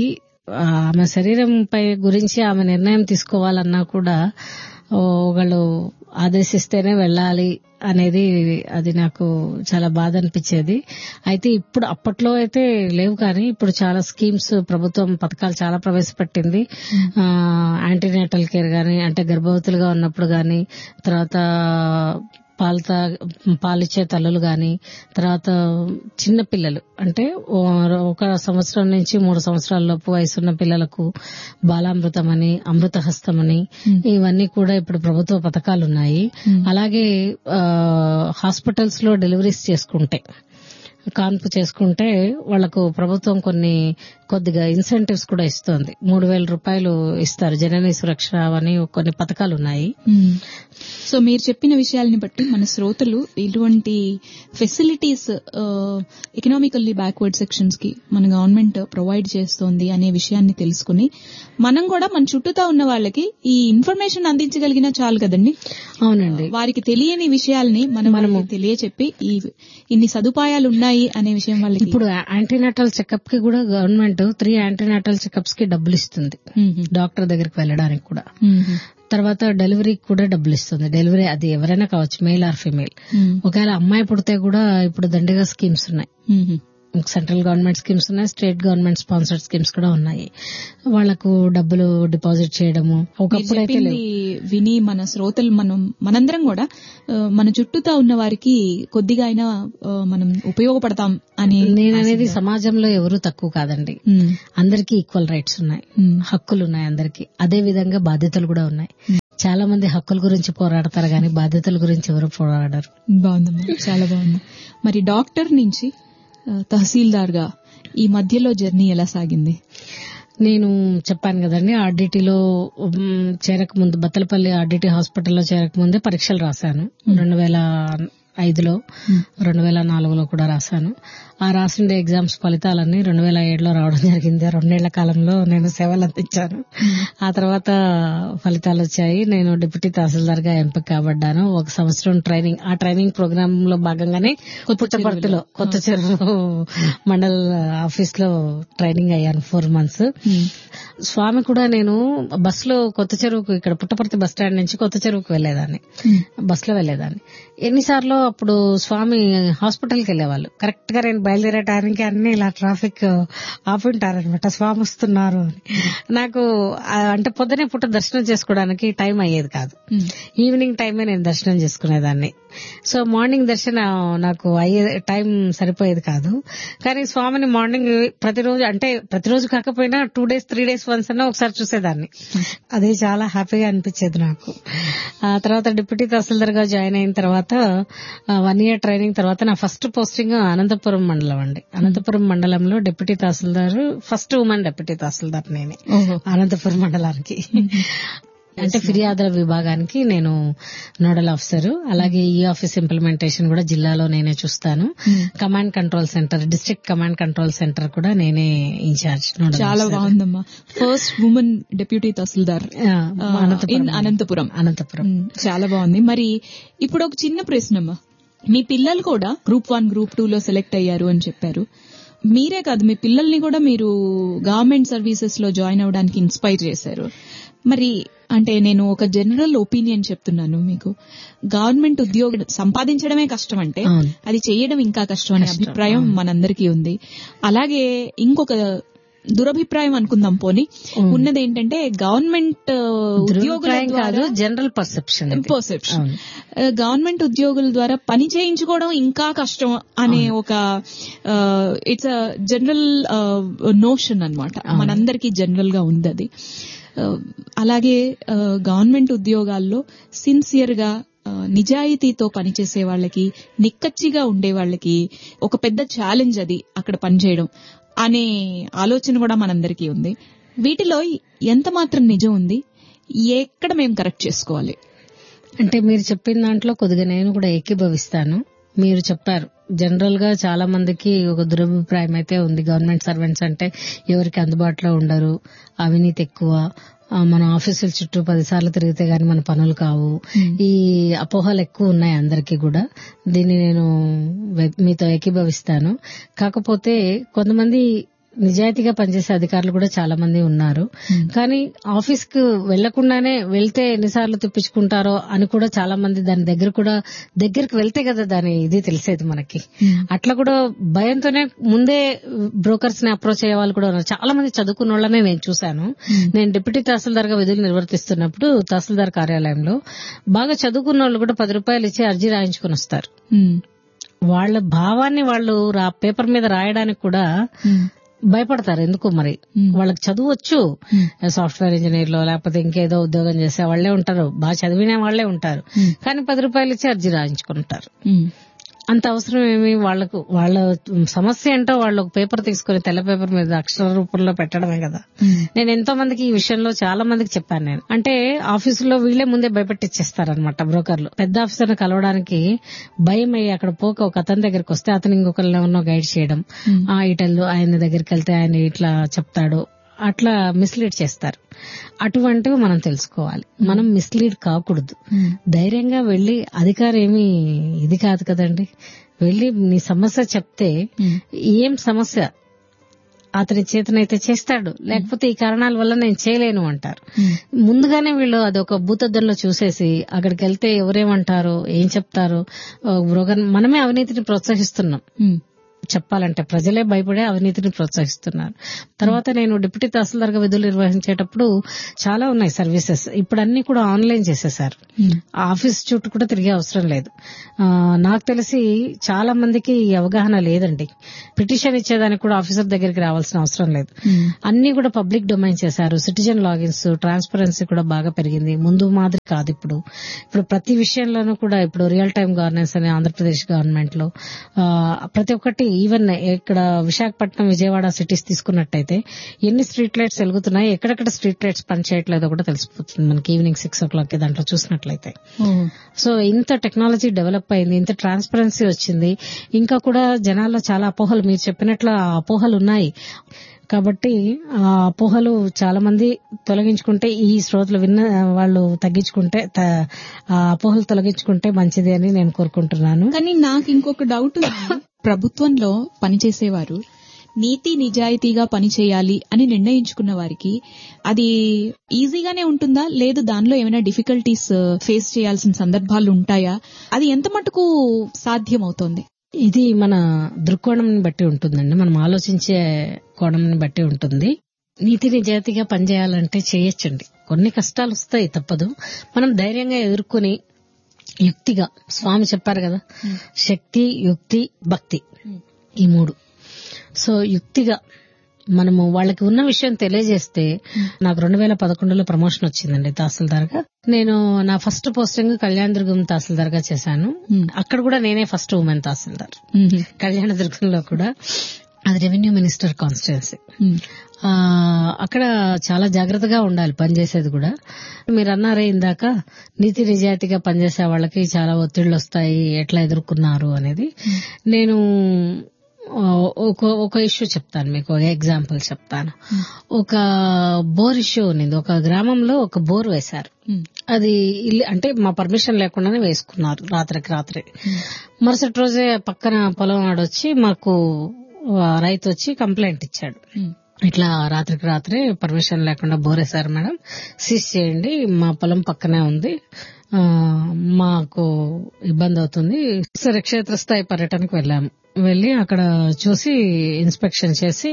ఆమె శరీరంపై గురించి ఆమె నిర్ణయం తీసుకోవాలన్నా కూడా ఒకళ్ళు ఆదేశిస్తేనే వెళ్ళాలి అనేది, అది నాకు చాలా బాధ అనిపించేది. అయితే ఇప్పుడు అప్పట్లో అయితే లేవు, కానీ ఇప్పుడు చాలా స్కీమ్స్, ప్రభుత్వం పథకాలు చాలా ప్రవేశపెట్టింది. యాంటీనేటల్ కేర్ గాని, అంటే గర్భవతులుగా ఉన్నప్పుడు గాని, తర్వాత పాలత పాలిచ్చే తల్లులు గాని, తర్వాత చిన్న పిల్లలు అంటే ఒక సంవత్సరం నుంచి మూడు సంవత్సరాల లోపు వయసున్న పిల్లలకు బాలామృతం అని, అమృతహస్తం అని, ఇవన్నీ కూడా ఇప్పుడు ప్రభుత్వ పథకాలు ఉన్నాయి. అలాగే హాస్పిటల్స్ లో డెలివరీస్ చేసుకుంటే, కాన్పు చేసుకుంటే వాళ్లకు ప్రభుత్వం కొన్ని కొద్దిగా ఇన్సెంటివ్స్ కూడా ఇస్తోంది. మూడు వేల రూపాయలు ఇస్తారు, జనని సురక్ష అని కొన్ని పథకాలు ఉన్నాయి. సో మీరు చెప్పిన విషయాలని బట్టి మన శ్రోతలు ఇటువంటి ఫెసిలిటీస్ ఎకనామికల్లీ బ్యాక్వర్డ్ సెక్షన్స్ కి మన గవర్నమెంట్ ప్రొవైడ్ చేస్తోంది అనే విషయాన్ని తెలుసుకుని మనం కూడా మన చుట్టూతా ఉన్న వాళ్ళకి ఈ ఇన్ఫర్మేషన్ అందించగలిగినా చాలు కదండి. అవునండి, వారికి తెలియని విషయాల్ని మనం మనము తెలియచెప్పి ఈ ఇన్ని సదుపాయాలు ఉన్నాయి అనే విషయం వాళ్ళకి. ఇప్పుడు యాంటీనాటల్ చెకప్ కి కూడా గవర్నమెంట్ త్రీ యాంటీనాటల్ చెకప్స్ కి డబ్బులు ఇస్తుంది, డాక్టర్ దగ్గరికి వెళ్ళడానికి కూడా. తర్వాత డెలివరీకి కూడా డబ్బులు ఇస్తుంది. డెలివరీ అది ఎవరైనా కావచ్చు, మేల్ ఆర్ ఫీమేల్. ఒకవేళ అమ్మాయి పుడితే కూడా ఇప్పుడు దండిగా స్కీమ్స్ ఉన్నాయి. సెంట్రల్ గవర్నమెంట్ స్కీమ్స్ ఉన్నాయి, స్టేట్ గవర్నమెంట్ స్పాన్సర్డ్ స్కీమ్స్ కూడా ఉన్నాయి. వాళ్లకు డబ్బులు డిపాజిట్ చేయడము. ఒకప్పుడైతే విని మన శ్రోతలు మనం మనందరం కూడా మన చుట్టూతా ఉన్న వారికి కొద్దిగా అయినా మనం ఉపయోగపడతాం అని. నేననేది సమాజంలో ఎవరు తక్కువ కాదండి, అందరికీ ఈక్వల్ రైట్స్ ఉన్నాయి, హక్కులు ఉన్నాయి అందరికీ. అదే విధంగా బాధ్యతలు కూడా ఉన్నాయి. చాలా మంది హక్కుల గురించి పోరాడతారు కానీ బాధ్యతల గురించి ఎవరు పోరాడరు. బాగుందమ్మా, చాలా బాగుంది. మరి డాక్టర్ నుంచి తహసీల్దార్ గా ఈ మధ్యలో జర్నీ ఎలా సాగింది? నేను చెప్పాను కదండి, ఆర్డిటీలో చేరక ముందు, బత్తలపల్లి ఆర్డిటీ హాస్పిటల్లో చేరక ముందే పరీక్షలు రాశాను. రెండు వేల ఐదులో రెండు వేల నాలుగులో కూడా రాశాను. ఆ రాసిన ఎగ్జామ్స్ ఫలితాలన్నీ రెండు వేల ఏడులో రావడం జరిగింది. రెండేళ్ల కాలంలో నేను సేవలు అందించాను. ఆ తర్వాత ఫలితాలు వచ్చాయి. నేను డిప్యూటీ తహసీల్దార్ గా ఎంపిక కాబడ్డాను. ఒక సంవత్సరం ట్రైనింగ్, ఆ ట్రైనింగ్ ప్రోగ్రామ్ లో భాగంగానే పుట్టపర్తిలో కొత్త చెరువు మండల్ ఆఫీస్ లో ట్రైనింగ్ అయ్యాను ఫోర్ మంత్స్. స్వామి కూడా నేను బస్సులో కొత్త చెరువుకు, ఇక్కడ పుట్టపర్తి బస్ స్టాండ్ నుంచి కొత్త చెరువుకు వెళ్లేదాన్ని, బస్సులో వెళ్లేదాన్ని. ఎన్నిసార్లు అప్పుడు స్వామి హాస్పిటల్కి వెళ్లేవాళ్ళు. కరెక్ట్ గా నేను బయలుదేరే టైంకి అన్ని ఇలా ట్రాఫిక్ ఆపుంటారనమాట, స్వామి వస్తున్నారు అని. నాకు అంటే పొద్దునే పుట్ట దర్శనం చేసుకోవడానికి టైం అయ్యేది కాదు, ఈవినింగ్ టైమే నేను దర్శనం చేసుకునేదాన్ని. సో మార్నింగ్ దర్శనం నాకు అయ్యే టైం సరిపోయేది కాదు. కానీ స్వామిని మార్నింగ్ ప్రతిరోజు, అంటే ప్రతిరోజు కాకపోయినా two days three days once అన్నా ఒకసారి చూసేదాన్ని. అది చాలా హ్యాపీగా అనిపించేది నాకు. ఆ తర్వాత డిప్యూటీ తహసీల్దార్ గా జాయిన్ అయిన తర్వాత వన్ ఇయర్ ట్రైనింగ్ తర్వాత నా ఫస్ట్ పోస్టింగ్ అనంతపురం మండలం అండి. అనంతపురం మండలంలో డిప్యూటీ తహసీల్దార్, ఫస్ట్ ఉమెన్ డిప్యూటీ తహసీల్దార్ నేనే అనంతపురం మండలానికి. అంటే ఫిర్యాదుల విభాగానికి నేను నోడల్ ఆఫీసర్. అలాగే ఈ ఆఫీస్ ఇంప్లిమెంటేషన్ కూడా జిల్లాలో నేనే చూస్తాను. Command control centre, district command control centre కూడా నేనే ఇన్ఛార్జ్. చాలా బాగుందమ్మా. ఫస్ట్ ఉమెన్ డిప్యూటీ తహసీల్దార్ అనంతపురం. అనంతపురం చాలా బాగుంది. మరి ఇప్పుడు ఒక చిన్న ప్రశ్నమ్మా, మీ పిల్లలు కూడా గ్రూప్ వన్ గ్రూప్ టూ లో సెలెక్ట్ అయ్యారు అని చెప్పారు. మీరే కాదు, మీ పిల్లల్ని కూడా మీరు గవర్నమెంట్ సర్వీసెస్ లో జాయిన్ అవ్వడానికి ఇన్స్పైర్ చేశారు. మరి అంటే నేను ఒక జనరల్ ఒపీనియన్ చెప్తున్నాను మీకు, గవర్నమెంట్ ఉద్యోగం సంపాదించడమే కష్టం అంటే అది చేయడం ఇంకా కష్టం అనే అభిప్రాయం మనందరికీ ఉంది. అలాగే ఇంకొక దురభిప్రాయం అనుకుందాం పోనీ, ఉన్నది ఏంటంటే గవర్నమెంట్ ఉద్యోగుల కాదు, జనరల్ పర్సెప్షన్ పర్సెప్షన్ గవర్నమెంట్ ఉద్యోగుల ద్వారా పని చేయించుకోవడం ఇంకా కష్టం అనే ఒక ఇట్స్ అ జనరల్ నోషన్ అన్నమాట, మనందరికీ జనరల్ గా ఉంది అది. అలాగే గవర్నమెంట్ ఉద్యోగాల్లో సిన్సియర్ గా నిజాయితీతో పనిచేసే వాళ్ళకి, నిక్కచ్చిగా ఉండే వాళ్ళకి ఒక పెద్ద ఛాలెంజ్ అది అక్కడ పనిచేయడం అనే ఆలోచన కూడా మనందరికీ ఉంది. వీటిలో ఎంత మాత్రం నిజం ఉంది, ఎక్కడ మేము కరెక్ట్ చేసుకోవాలి? అంటే మీరు చెప్పిన దాంట్లో కొద్దిగా నేను కూడా ఏకీభవిస్తాను. మీరు చెప్పారు జనరల్ గా చాలా మందికి ఒక దురభిప్రాయం అయితే ఉంది, గవర్నమెంట్ సర్వెంట్స్ అంటే ఎవరికి అందుబాటులో ఉండరు, అవినీతి ఎక్కువ, మన ఆఫీసుల చుట్టూ పదిసార్లు తిరిగితే గానీ మన పనులు కావు, ఈ అపోహలు ఎక్కువ ఉన్నాయి అందరికీ కూడా. దీన్ని నేను మీతో ఏకీభవిస్తాను. కాకపోతే కొంతమంది నిజాయితీగా పనిచేసే అధికారులు కూడా చాలా మంది ఉన్నారు. కానీ ఆఫీస్ కు వెళ్లకుండానే వెళ్తే ఎన్నిసార్లు తిప్పించుకుంటారో అని కూడా చాలా మంది దాని దగ్గర కూడా దగ్గరికి వెళ్తే కదా దాని ఇది తెలిసేది మనకి. అట్లా కూడా భయంతోనే ముందే బ్రోకర్స్ ని అప్రోచ్ అయ్యే వాళ్ళు కూడా ఉన్నారు. చాలా మంది చదువుకున్న వాళ్ళనే నేను చూశాను. నేను డిప్యూటీ తహసీల్దార్ గా విధులు నిర్వర్తిస్తున్నప్పుడు తహసీల్దార్ కార్యాలయంలో బాగా చదువుకున్న వాళ్ళు కూడా పది రూపాయలు ఇచ్చి అర్జీ రాయించుకుని వస్తారు. వాళ్ళ భావాన్ని వాళ్ళు పేపర్ మీద రాయడానికి కూడా భయపడతారు. ఎందుకు మరి, వాళ్ళకి చదువు వచ్చు, సాఫ్ట్వేర్ ఇంజనీర్ లో లేకపోతే ఇంకేదో ఉద్యోగం చేసే వాళ్లే ఉంటారు, బాగా చదివిన వాళ్లే ఉంటారు, కానీ పది రూపాయలు ఇచ్చి అర్జీ రాయించుకుంటారు. అంత అవసరం ఏమి వాళ్ళకు? వాళ్ళ సమస్య ఏంటో వాళ్ళు ఒక పేపర్ తీసుకుని తెల్ల పేపర్ మీద అక్షర రూపంలో పెట్టడమే కదా. నేను ఎంతో మందికి ఈ విషయంలో చాలా మందికి చెప్పాను. నేను అంటే ఆఫీసులో వీళ్లే ముందే భయపెట్టిచ్చేస్తారనమాట బ్రోకర్లు. పెద్ద ఆఫీసర్ ని కలవడానికి భయం అయ్యి అక్కడ పోక ఒక అతని దగ్గరికి వస్తే అతను ఇంకొకరిని ఎవరినో గైడ్ చేయడం, ఆ ఇటల్లో ఆయన దగ్గరికి వెళ్తే ఆయన ఇట్లా చెప్తాడు, అట్లా మిస్లీడ్ చేస్తారు. అటువంటివి మనం తెలుసుకోవాలి. మనం మిస్లీడ్ కాకూడదు. ధైర్యంగా వెళ్లి, అధికారం ఏమి ఇది కాదు కదండి, వెళ్లి నీ సమస్య చెప్తే ఏం సమస్య అతని చేతనైతే చేస్తాడు, లేకపోతే ఈ కారణాల వల్ల నేను చేయలేను అంటారు. ముందుగానే వీళ్ళు అదొక భూతద్దంలో చూసేసి అక్కడికి వెళ్తే ఎవరేమంటారో ఏం చెప్తారో, మనమే అవినీతిని ప్రోత్సహిస్తున్నాం. చెప్పాలంటే ప్రజలే భయపడే అవినీతిని ప్రోత్సహిస్తున్నారు. తర్వాత నేను డిప్యూటీ తహసీల్దార్ గా విధులు నిర్వహించేటప్పుడు చాలా ఉన్నాయి సర్వీసెస్. ఇప్పుడు అన్ని కూడా ఆన్లైన్ చేసేసారు. ఆఫీస్ చుట్టూ కూడా తిరిగే అవసరం లేదు. నాకు తెలిసి చాలా మందికి ఈ అవగాహన లేదండి. పిటిషన్ ఇచ్చేదానికి కూడా ఆఫీసర్ దగ్గరికి రావాల్సిన అవసరం లేదు. అన్ని కూడా పబ్లిక్ డొమైన్ చేశారు. సిటిజన్ లాగిన్స్, ట్రాన్స్పరెన్సీ కూడా బాగా పెరిగింది. ముందు మాదిరి కాదు ఇప్పుడు. ఇప్పుడు ప్రతి విషయంలోనూ కూడా ఇప్పుడు రియల్ టైమ్ గవర్నెన్స్ అని ఆంధ్రప్రదేశ్ గవర్నమెంట్ లో ప్రతి ఒక్కటి, ఈవెన్ ఇక్కడ విశాఖపట్నం, విజయవాడ సిటీస్ తీసుకున్నట్టయితే ఎన్ని స్ట్రీట్ లైట్స్ వెలుగుతున్నాయి, ఎక్కడెక్కడ స్ట్రీట్ లైట్స్ పనిచేయట్లేదో కూడా తెలిసిపోతుంది మనకి ఈవినింగ్ సిక్స్ ఓ క్లాక్ దాంట్లో చూసినట్లయితే. సో ఇంత టెక్నాలజీ డెవలప్ అయింది, ఇంత ట్రాన్స్పరెన్సీ వచ్చింది. ఇంకా కూడా జనాల్లో చాలా అపోహలు, మీరు చెప్పినట్లు ఆ అపోహలు ఉన్నాయి. కాబట్టి ఆ అపోహలు చాలా మంది తొలగించుకుంటే, ఈ శ్రోతలు విన్న వాళ్ళు తగ్గించుకుంటే, ఆ అపోహలు తొలగించుకుంటే మంచిది అని నేను కోరుకుంటున్నాను. కానీ నాకు ఇంకొక డౌట్, ప్రభుత్వంలో పనిచేసేవారు నీతి నిజాయితీగా పనిచేయాలి అని నిర్ణయించుకున్న వారికి అది ఈజీగానే ఉంటుందా, లేదు దానిలో ఏమైనా డిఫికల్టీస్ ఫేస్ చేయాల్సిన సందర్భాలు ఉంటాయా? అది ఎంత మటుకు సాధ్యమవుతోంది? ఇది మన దృక్కోణంని బట్టి ఉంటుందండి, మనం ఆలోచించే కోణంని బట్టి ఉంటుంది. నీతి నిజాయితీగా పనిచేయాలంటే చేయొచ్చండి. కొన్ని కష్టాలు వస్తాయి, తప్పదు. మనం ధైర్యంగా ఎదుర్కొని యుక్తిగా, స్వామి చెప్పారు కదా, శక్తి, యుక్తి, భక్తి, ఈ మూడు. సో యుక్తిగా మనము వాళ్ళకి ఉన్న విషయం తెలియజేస్తే, నాకు రెండు వేల పదకొండులో ప్రమోషన్ వచ్చిందండి తహసీల్దార్ గా. నేను నా ఫస్ట్ పోస్టింగ్ కళ్యాణదుర్గం తహసీల్దార్ గా చేశాను. అక్కడ కూడా నేనే ఫస్ట్ ఉమెన్ తహసీల్దార్ కళ్యాణదుర్గంలో కూడా. అది రెవెన్యూ మినిస్టర్ కాన్స్టిట్యున్సీ. అక్కడ చాలా జాగ్రత్తగా ఉండాలి పనిచేసేది కూడా. మీరు అన్నారే ఇందాక, నీతి నిజాయితీగా పనిచేసే వాళ్ళకి చాలా ఒత్తిళ్లు వస్తాయి, ఎట్లా ఎదుర్కొన్నారు అనేది. నేను ఒక ఒక ఇష్యూ చెప్తాను మీకు, ఒక ఎగ్జాంపుల్ చెప్తాను. ఒక బోర్ ఇష్యూ ఉన్నది. ఒక గ్రామంలో ఒక బోర్ వేశారు. అది అంటే మా పర్మిషన్ లేకుండానే వేసుకున్నారు రాత్రికి రాత్రి. మరుసటి రోజే పక్కన పొలం ఆడొచ్చి మాకు రైతు వచ్చి కంప్లైంట్ ఇచ్చాడు. ఇట్లా రాత్రికి రాత్రే పర్మిషన్ లేకుండా బోరేశారు మేడం, సీజ్ చేయండి, మా పొలం పక్కనే ఉంది, మాకు ఇబ్బంది అవుతుంది. సరే, క్షేత్రస్థాయి పర్యటనకు వెళ్ళాము. వెళ్లి అక్కడ చూసి ఇన్స్పెక్షన్ చేసి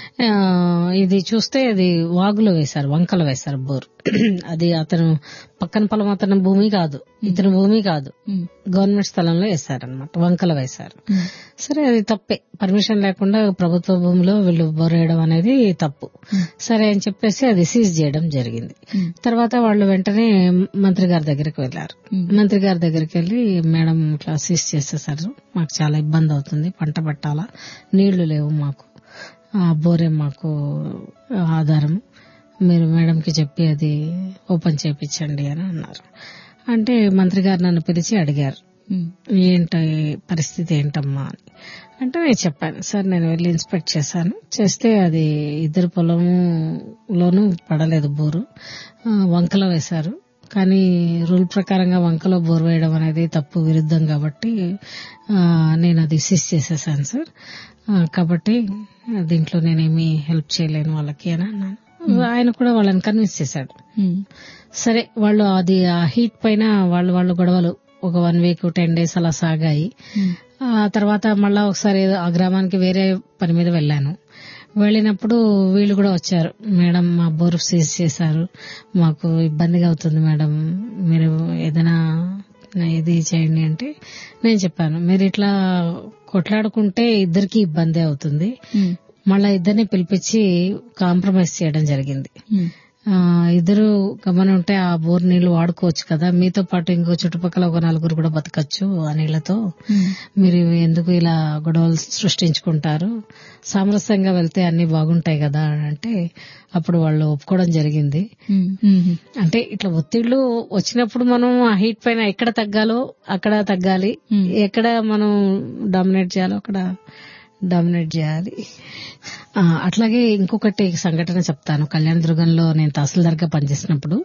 ఇది చూస్తే అది వాగులో వేశారు, వంకలు వేశారు బోర్. అది అతను పక్కన పొలం అతని భూమి కాదు, ఇతని భూమి కాదు, గవర్నమెంట్ స్థలంలో వేశారనమాట, వంకలు వేశారు. సరే, అది తప్పే, పర్మిషన్ లేకుండా ప్రభుత్వ భూమిలో వీళ్ళు బోర్ వేయడం అనేది తప్పు. సరే అని చెప్పేసి అది సీజ్ చేయడం జరిగింది. తర్వాత వాళ్ళు వెంటనే మంత్రి గారి దగ్గరికి వెళ్లారు. మంత్రి గారి దగ్గరికి వెళ్లి, మేడం ఇట్లా సీజ్ చేసేసారు, మాకు చాలా ఇబ్బంది అవుతుంది, పంట పెట్టాలా, నీళ్లు లేవు మాకు, బోరే మాకు ఆధారం, మీరు మేడంకి చెప్పి అది ఓపెన్ చేయించండి అని అన్నారు. అంటే మంత్రి గారు నన్ను పిలిచి అడిగారు, ఏంటి పరిస్థితి ఏంటమ్మా అని. అంటే నేను చెప్పాను, సార్ నేను వెళ్ళి ఇన్స్పెక్ట్ చేశాను, చేస్తే అది ఇద్దరు పొలంలోనూ పడలేదు బోరు, వంకలో వేశారు, కానీ రూల్ ప్రకారంగా వంకలో బోర్ వేయడం అనేది తప్పు, విరుద్ధం కాబట్టి నేను అది సీజ్ చేసేసాను సార్, కాబట్టి దీంట్లో నేనేమి హెల్ప్ చేయలేను వాళ్ళకి అని అన్నాను. ఆయన కూడా వాళ్ళని కన్విన్స్ చేశాడు. సరే, వాళ్ళు అది ఆ హీట్ పైన వాళ్ళు వాళ్ళు గొడవలు ఒక వన్ వీక్ టెన్ డేస్ అలా సాగాయి. ఆ తర్వాత మళ్ళా ఒకసారి ఆ గ్రామానికి వేరే పని మీద వెళ్ళాను. వెళ్ళినప్పుడు వీళ్ళు కూడా వచ్చారు, మేడం మా బోర్ సీజ్ చేశారు, మాకు ఇబ్బందిగా అవుతుంది మేడం, మీరు ఏదైనా ఇది చేయండి అంటే నేను చెప్పాను, మీరు ఇట్లా కొట్లాడుకుంటే ఇద్దరికి ఇబ్బంది అవుతుంది, మళ్ళా ఇద్దరిని పిలిపించి కాంప్రమైజ్ చేయడం జరిగింది. ఇద్దరు గమనం ఉంటే ఆ బోర్ నీళ్లు వాడుకోవచ్చు కదా, మీతో పాటు ఇంకో చుట్టుపక్కల ఒక నలుగురు కూడా బతకచ్చు ఆ నీళ్లతో, మీరు ఎందుకు ఇలా గొడవలు సృష్టించుకుంటారు, సామరస్యంగా వెళ్తే అన్ని బాగుంటాయి కదా అంటే అప్పుడు వాళ్ళు ఒప్పుకోవడం జరిగింది. అంటే ఇట్లా ఒత్తిళ్లు వచ్చినప్పుడు మనం ఆ హీట్ పైన ఎక్కడ తగ్గాలో అక్కడ తగ్గాలి, ఎక్కడ మనం డామినేట్ చేయాలో అక్కడ డామినేట్ చేయాలి. అట్లాగే ఇంకొకటి సంఘటన చెప్తాను. కళ్యాణ దుర్గంలో నేను తహసీల్దార్గా పనిచేసినప్పుడు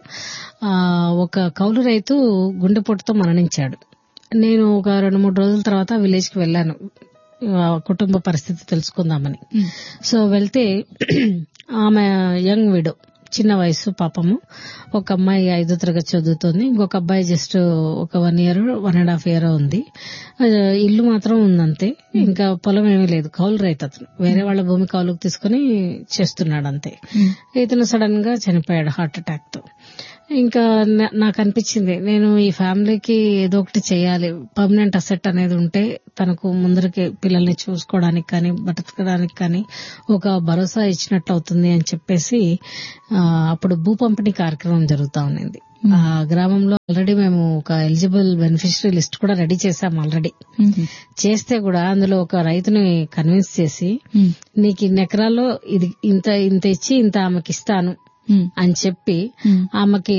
ఒక కౌలు రైతు గుండెపోటుతో మరణించాడు. నేను ఒక రెండు మూడు రోజుల తర్వాత విలేజ్ కి వెళ్ళాను కుటుంబ పరిస్థితి తెలుసుకుందామని. సో వెళ్తే ఆమె యంగ్ విడో, చిన్న వయసు పాపము, ఒక అమ్మాయి ఐదో తరగతి చదువుతోంది, ఇంకొక అబ్బాయి జస్ట్ ఒక one year one and half year ఉంది. ఇల్లు మాత్రం ఉందంతే, ఇంకా పొలం ఏమీ లేదు. కౌలు రైతు అతను, వేరే వాళ్ళ భూమి కౌలుకు తీసుకుని చేస్తున్నాడు అంతే. ఇతను సడన్ గా చనిపోయాడు హార్ట్ అటాక్ తో. ఇంకా నాకు అనిపించింది, నేను ఈ ఫ్యామిలీకి ఏదో ఒకటి చేయాలి, పర్మనెంట్ అసెట్ అనేది ఉంటే తనకు ముందరికి పిల్లల్ని చూసుకోవడానికి కానీ బతకడానికి కానీ ఒక భరోసా ఇచ్చినట్లు అవుతుంది అని చెప్పేసి అప్పుడు భూ పంపిణీ కార్యక్రమం జరుగుతా ఉన్నది. ఆ గ్రామంలో ఆల్రెడీ మేము ఒక ఎలిజిబుల్ బెనిఫిషరీ లిస్ట్ కూడా రెడీ చేశాం. ఆల్రెడీ చేస్తే కూడా అందులో ఒక రైతుని కన్విన్స్ చేసి, నీకు ఇన్ని ఎకరాల్లో ఇది ఇంత ఇంత ఇచ్చి ఇంత ఆమెకి ఇస్తాను అని చెప్పి ఆమెకి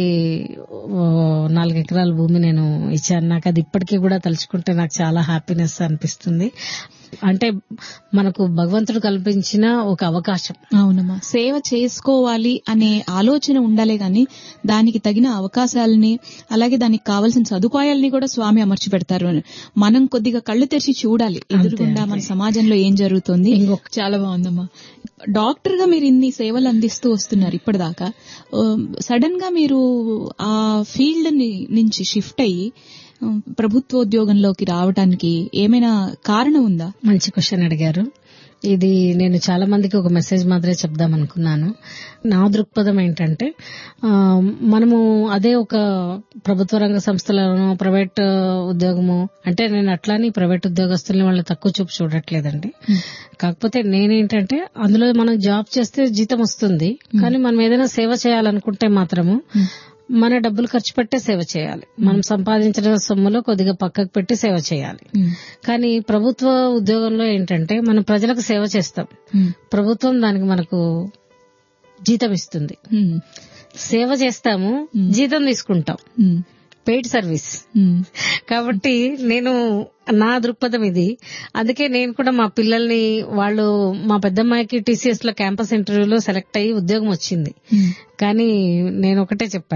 నాలుగు ఎకరాల భూమి నేను ఇచ్చాను. నాకు అది ఇప్పటికీ కూడా తలుచుకుంటే నాకు చాలా హ్యాపీనెస్ అనిపిస్తుంది. అంటే మనకు భగవంతుడు కల్పించిన ఒక అవకాశం. అవునమ్మా, సేవ చేసుకోవాలి అనే ఆలోచన ఉండాలే గాని దానికి తగిన అవకాశాలని అలాగే దానికి కావాల్సిన సదుపాయాలని కూడా స్వామి అమర్చి పెడతారు. మనం కొద్దిగా కళ్ళు తెరిచి చూడాలి ఎదురుగుండా మన సమాజంలో ఏం జరుగుతుంది. చాలా బాగుందమ్మా. డాక్టర్ గా మీరు ఇన్ని సేవలు అందిస్తూ వస్తున్నారు ఇప్పటిదాకా. సడన్ గా మీరు ఆ ఫీల్డ్ నుంచి షిఫ్ట్ అయ్యి ప్రభుత్వోద్యోగంలోకి రావడానికి ఏమైనా కారణం ఉందా? మంచి క్వశ్చన్ అడిగారు. ఇది నేను చాలా మందికి ఒక మెసేజ్ మాత్రమే చెప్దామనుకున్నాను. నా దృక్పథం ఏంటంటే, మనము అదే ఒక ప్రభుత్వ రంగ సంస్థలను ప్రైవేట్ ఉద్యోగము అంటే, నేను అట్లాని ప్రైవేట్ ఉద్యోగస్తుల్ని వాళ్ళు తక్కువ చూపు చూడట్లేదండి. కాకపోతే నేనేంటంటే, అందులో మనం జాబ్ చేస్తే జీతం వస్తుంది, కానీ మనం ఏదైనా సేవ చేయాలనుకుంటే మాత్రము మన డబ్బులు ఖర్చు పెట్టే సేవ చేయాలి. మనం సంపాదించిన సొమ్ములో కొద్దిగా పక్కకు పెట్టి సేవ చేయాలి. కానీ ప్రభుత్వ ఉద్యోగంలో ఏంటంటే, మనం ప్రజలకు సేవ చేస్తాం, ప్రభుత్వం దానికి మనకు జీతం ఇస్తుంది. సేవ చేస్తాము, జీతం తీసుకుంటాం, పెయిడ్ సర్వీస్. కాబట్టి నేను నా దృక్పథం ఇది. అందుకే నేను కూడా మా పిల్లల్ని, వాళ్ళు మా పెద్దమ్మాయికి టీసీఎస్ లో క్యాంపస్ ఇంటర్వ్యూలో సెలెక్ట్ అయ్యి ఉద్యోగం వచ్చింది. కానీ నేను ఒకటే చెప్పాను,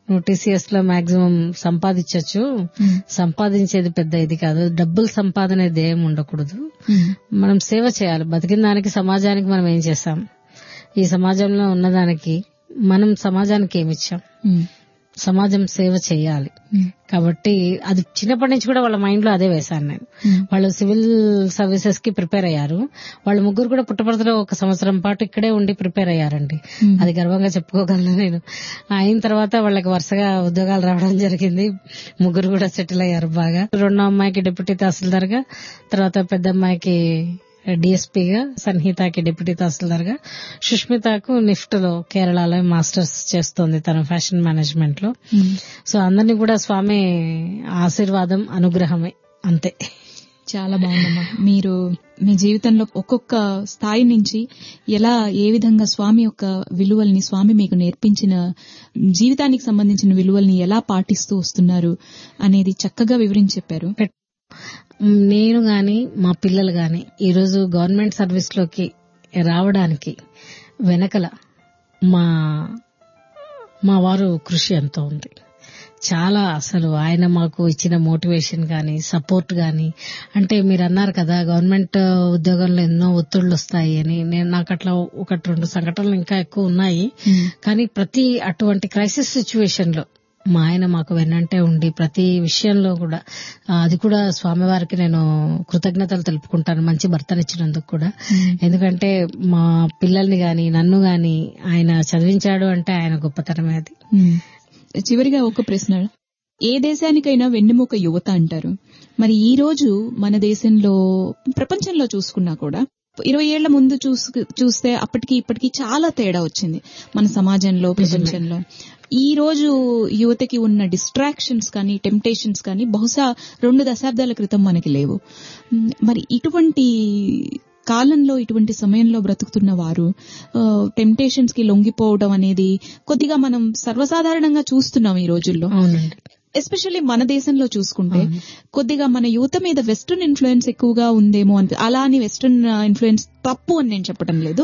నువ్వు టీసీఎస్ లో మాక్సిమం సంపాదించవచ్చు, సంపాదించేది పెద్ద ఇది కాదు, డబ్బులు సంపాదన ఏం ఉండకూడదు, మనం సేవ చేయాలి. బతికిన దానికి సమాజానికి మనం ఏం చేస్తాం, ఈ సమాజంలో ఉన్నదానికి మనం సమాజానికి ఏమిచ్చాం, సమాజం సేవ చేయాలి. కాబట్టి అది చిన్నప్పటి నుంచి కూడా వాళ్ళ మైండ్ లో అదే వేశాను నేను. వాళ్ళు సివిల్ సర్వీసెస్ కి ప్రిపేర్ అయ్యారు. వాళ్ళు ముగ్గురు కూడా పుట్టపర్తిలో ఒక సంవత్సరం పాటు ఇక్కడే ఉండి ప్రిపేర్ అయ్యారండి. అది గర్వంగా చెప్పుకోగలను నేను. అయిన తర్వాత వాళ్ళకి వరుసగా ఉద్యోగాలు రావడం జరిగింది. ముగ్గురు కూడా సెటిల్ అయ్యారు బాగా. రెండో అమ్మాయికి డిప్యూటీ తహసీల్దార్ గా, తర్వాత పెద్ద అమ్మాయికి డిఎస్పీగా, సన్హితకి డిప్యూటీ తహసీల్దార్ గా, సుష్మితకు నిఫ్ట్ లో కేరళలో మాస్టర్స్ చేస్తోంది తన ఫ్యాషన్ మేనేజ్మెంట్ లో. సో అందరినీ కూడా స్వామి ఆశీర్వాదం అనుగ్రహమే అంతే. చాలా బాగుందమ్మా. మీరు మీ జీవితంలో ఒక్కొక్క స్థాయి నుంచి ఎలా ఏ విధంగా స్వామి యొక్క విలువల్ని, స్వామి మీకు నేర్పించిన జీవితానికి సంబంధించిన విలువల్ని ఎలా పాటిస్తూ వస్తున్నారు అనేది చక్కగా వివరించి చెప్పారు. నేను గాని మా పిల్లలు గాని ఈరోజు గవర్నమెంట్ సర్వీస్ లోకి రావడానికి వెనకల మా మా వారు కృషి ఎంతో ఉంది. చాలా అసలు ఆయన మాకు ఇచ్చిన మోటివేషన్ గాని, సపోర్ట్ గాని, అంటే మీరు అన్నారు కదా గవర్నమెంట్ ఉద్యోగంలో ఎన్నో ఒత్తిళ్లు వస్తాయి అని. నేను నాకు అట్లా ఒకటి రెండు సంఘటనలు ఇంకా ఎక్కువ ఉన్నాయి. కానీ ప్రతి అటువంటి క్రైసిస్ సిచ్యువేషన్ లో మా ఆయన మాకు వెన్నంటే ఉండి ప్రతి విషయంలో కూడా, అది కూడా స్వామివారికి నేను కృతజ్ఞతలు తెలుపుకుంటాను మంచి భర్తనిచ్చినందుకు కూడా. ఎందుకంటే మా పిల్లల్ని గాని నన్ను గాని ఆయన చదివించాడు అంటే ఆయన గొప్పతనమే అది. చివరిగా ఒక ప్రశ్న, ఏ దేశానికైనా వెన్నెముక యువత అంటారు. మరి ఈ రోజు మన దేశంలో, ప్రపంచంలో చూసుకున్నా కూడా ఇరవై ఏళ్ల ముందు చూస్తే అప్పటికి ఇప్పటికి చాలా తేడా వచ్చింది మన సమాజంలో, ప్రపంచంలో. ఈ రోజు యువతకి ఉన్న డిస్ట్రాక్షన్స్ కానీ, టెంప్టేషన్స్ కానీ బహుశా రెండు దశాబ్దాల క్రితం మనకి లేవు. మరి ఇటువంటి కాలంలో, ఇటువంటి సమయంలో బ్రతుకుతున్న వారు టెంప్టేషన్స్ కి లొంగిపోవడం అనేది కొద్దిగా మనం సర్వసాధారణంగా చూస్తున్నాం ఈ రోజుల్లో. ఎస్పెషల్లీ మన దేశంలో చూసుకుంటే కొద్దిగా మన యువత మీద వెస్టర్న్ ఇన్ఫ్లుయెన్స్ ఎక్కువగా ఉందేమో అని. అలా అని వెస్టర్న్ ఇన్ఫ్లుయెన్స్ తప్పు అని నేను చెప్పడం లేదు,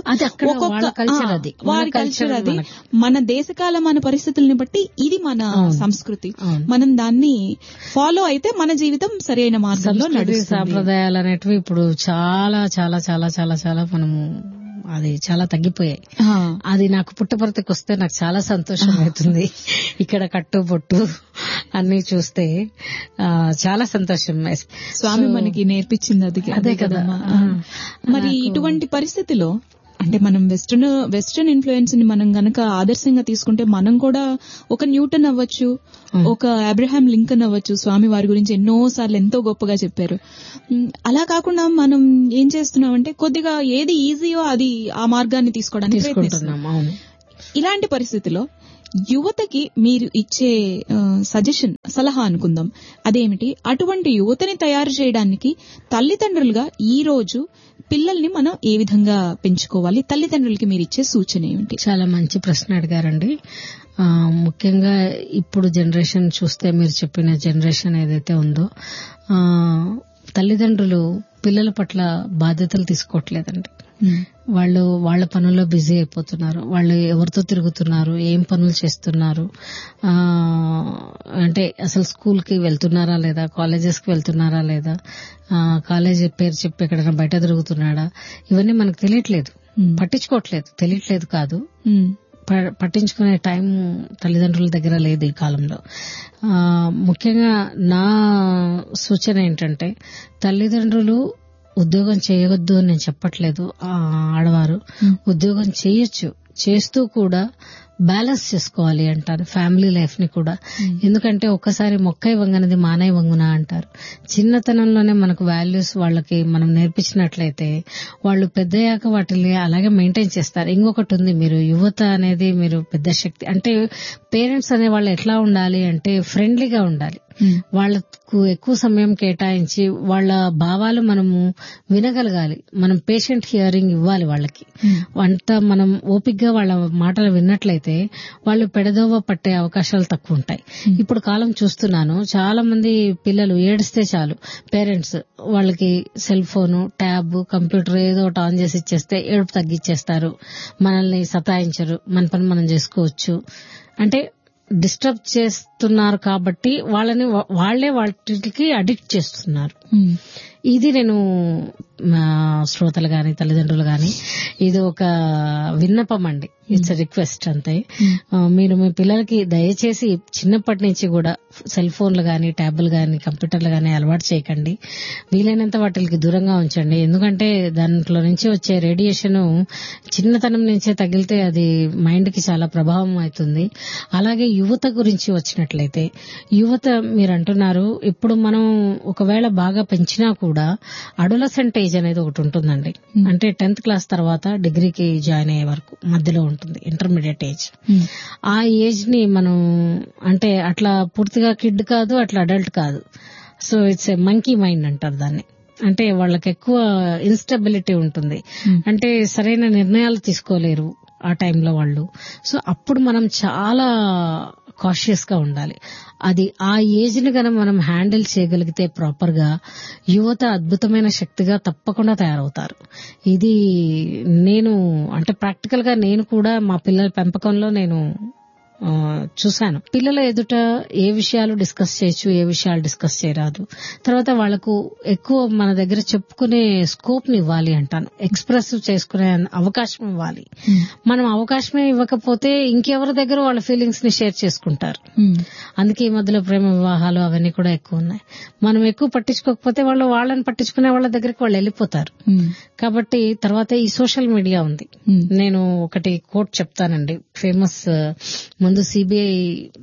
వారి కల్చర్ అది. మన దేశకాల మన పరిస్థితుల్ని బట్టి ఇది మన సంస్కృతి, మనం దాన్ని ఫాలో అయితే మన జీవితం సరైన మార్గంలో నడుస్తుంది. సాంప్రదాయాలు అనేటివి ఇప్పుడు చాలా చాలా చాలా చాలా చాలా మనము అది చాలా తగ్గిపోయాయి. అది నాకు పుట్టపర్తికి వస్తే నాకు చాలా సంతోషం అవుతుంది. ఇక్కడ కట్టు బొట్టు అన్ని చూస్తే చాలా సంతోషం. స్వామి మనకి నేర్పించింది అది అదే కదమ్మా. మరి ఇటువంటి పరిస్థితిలో అంటే మనం వెస్టర్న్ వెస్టర్న్ ఇన్ఫ్లుయెన్స్ ని మనం గనక ఆదర్శంగా తీసుకుంటే మనం కూడా ఒక న్యూటన్ అవ్వచ్చు, ఒక అబ్రహాం లింకన్ అవ్వచ్చు. స్వామి వారి గురించి ఎన్నో సార్లు ఎంతో గొప్పగా చెప్పారు. అలా కాకుండా మనం ఏం చేస్తున్నామంటే కొద్దిగా ఏది ఈజీయో అది ఆ మార్గాన్ని తీసుకోవడానికి ప్రయత్నిస్తున్నాం. ఇలాంటి పరిస్థితిలో యువతకి మీరు ఇచ్చే సజెషన్, సలహా అనుకుందాం, అదేమిటి? అటువంటి యువతని తయారు చేయడానికి తల్లిదండ్రులుగా ఈ రోజు పిల్లల్ని మనం ఏ విధంగా పెంచుకోవాలి? తల్లిదండ్రులకి మీరు ఇచ్చే సూచన ఏమిటి? చాలా మంచి ప్రశ్న అడిగారండి. ముఖ్యంగా ఇప్పుడు జనరేషన్ చూస్తే, మీరు చెప్పిన జనరేషన్ ఏదైతే ఉందో, తల్లిదండ్రులు పిల్లల పట్ల బాధ్యతలు తీసుకోవట్లేదండి. వాళ్ళు వాళ్ళ పనుల్లో బిజీ అయిపోతున్నారు. వాళ్ళు ఎవరితో తిరుగుతున్నారు, ఏం పనులు చేస్తున్నారు, అంటే అసలు స్కూల్ కి వెళ్తున్నారా లేదా, కాలేజెస్ కి వెళ్తున్నారా లేదా, కాలేజ్ పేరు చెప్పి ఎక్కడైనా బయట తిరుగుతున్నాడా, ఇవన్నీ మనకు తెలియట్లేదు, పట్టించుకోవట్లేదు. తెలియట్లేదు కాదు, పట్టించుకునే టైం తల్లిదండ్రుల దగ్గర లేదు ఈ కాలంలో. ముఖ్యంగా నా సూచన ఏంటంటే, తల్లిదండ్రులు ఉద్యోగం చేయవద్దు అని నేను చెప్పట్లేదు. ఆడవారు ఉద్యోగం చేయొచ్చు, చేస్తూ కూడా బ్యాలెన్స్ చేసుకోవాలి అంటారు ఫ్యామిలీ లైఫ్ ని కూడా. ఎందుకంటే ఒక్కసారి మొక్కై వంగనది మానై వంగున అంటారు. చిన్నతనంలోనే మనకు వాల్యూస్ వాళ్ళకి మనం నేర్పించినట్లయితే వాళ్ళు పెద్దయ్యాక వాటిని అలాగే మెయింటైన్ చేస్తారు. ఇంకొకటి ఉంది, మీరు యువత అనేది మీరు పెద్ద శక్తి. అంటే పేరెంట్స్ అనే వాళ్ళు ఎట్లా ఉండాలి అంటే ఫ్రెండ్లీగా ఉండాలి. వాళ్లకు ఎక్కువ సమయం కేటాయించి వాళ్ళ భావాలు మనము వినగలగాలి. మనం పేషెంట్ హియరింగ్ ఇవ్వాలి వాళ్ళకి. అంత మనం ఓపికగా వాళ్ళ మాటలు విన్నట్లయితే వాళ్ళు పెడదోవ పట్టే అవకాశాలు తక్కువ ఉంటాయి. ఇప్పుడు కాలం చూస్తున్నాను, చాలా మంది పిల్లలు ఏడిస్తే చాలు పేరెంట్స్ వాళ్ళకి సెల్ ఫోను, ట్యాబ్, కంప్యూటర్ ఏదో ఒకటి ఆన్ చేసి ఇచ్చేస్తే ఏడుపు తగ్గిచ్చేస్తారు, మనల్ని సతాయించరు, మన పని మనం చేసుకోవచ్చు. అంటే డిస్టర్బ్ చేస్తున్నారు కాబట్టి వాళ్ళని వాళ్లే వాటికి అడిక్ట్ చేస్తున్నారు. ఇది నేను శ్రోతలు గాని తల్లిదండ్రులు గాని ఇది ఒక విన్నపం అండి. ఇట్స్ రిక్వెస్ట్ అంతే. మీరు మీ పిల్లలకి దయచేసి చిన్నప్పటి నుంచి కూడా సెల్ ఫోన్లు గాని ట్యాబ్లు గాని కంప్యూటర్లు గాని అలవాటు చేయకండి. వీలైనంత వాటికి దూరంగా ఉంచండి. ఎందుకంటే దాంట్లో నుంచి వచ్చే రేడియేషన్ చిన్నతనం నుంచే తగిలితే అది మైండ్ కి చాలా ప్రభావం అవుతుంది. అలాగే యువత గురించి వచ్చినట్లయితే యువత మీరు అంటున్నారు ఇప్పుడు మనం ఒకవేళ బాగా పెంచినా కూడా అడోలసెంట్ ఏజ్ అనేది ఒకటి ఉంటుందండి. అంటే టెన్త్ క్లాస్ తర్వాత డిగ్రీకి జాయిన్ అయ్యే వరకు మధ్యలో ఉంటుంది ఇంటర్మీడియట్ ఏజ్. ఆ ఏజ్ ని మనం అంటే అట్లా పూర్తిగా కిడ్ కాదు, అట్లా అడల్ట్ కాదు. So it's a monkey mind అంటారు దాన్ని. అంటే వాళ్ళకి ఎక్కువ ఇన్స్టెబిలిటీ ఉంటుంది. అంటే సరైన నిర్ణయాలు తీసుకోలేరు ఆ టైంలో వాళ్ళు. సో అప్పుడు మనం చాలా కాషియస్ గా ఉండాలి. అది ఆ ఏజ్ ని గన మనం హ్యాండిల్ చేయగలిగితే ప్రాపర్ గా యువత అద్భుతమైన శక్తిగా తప్పకుండా తయారవుతారు. ఇది నేను అంటే ప్రాక్టికల్ గా నేను కూడా మా పిల్లల పెంపకంలో నేను చూశాను. పిల్లల ఎదుట ఏ విషయాలు డిస్కస్ చేయొచ్చు, ఏ విషయాలు డిస్కస్ చేయరాదు. తర్వాత వాళ్లకు ఎక్కువ మన దగ్గర చెప్పుకునే స్కోప్ ని ఇవ్వాలి అంటాను. ఎక్స్ప్రెస్ చేసుకునే అవకాశం ఇవ్వాలి. మనం అవకాశమే ఇవ్వకపోతే ఇంకెవరి దగ్గర వాళ్ళ ఫీలింగ్స్ ని షేర్ చేసుకుంటారు. అందుకే ఈ మధ్యలో ప్రేమ వివాహాలు అవన్నీ కూడా ఎక్కువ ఉన్నాయి. మనం ఎక్కువ పట్టించుకోకపోతే వాళ్ళు వాళ్ళని పట్టించుకునే వాళ్ళ దగ్గరికి వాళ్ళు వెళ్ళిపోతారు. కాబట్టి తర్వాత ఈ సోషల్ మీడియా ఉంది. నేను ఒకటి కోట్ చెప్తానండి. ఫేమస్ ముందు సిబిఐ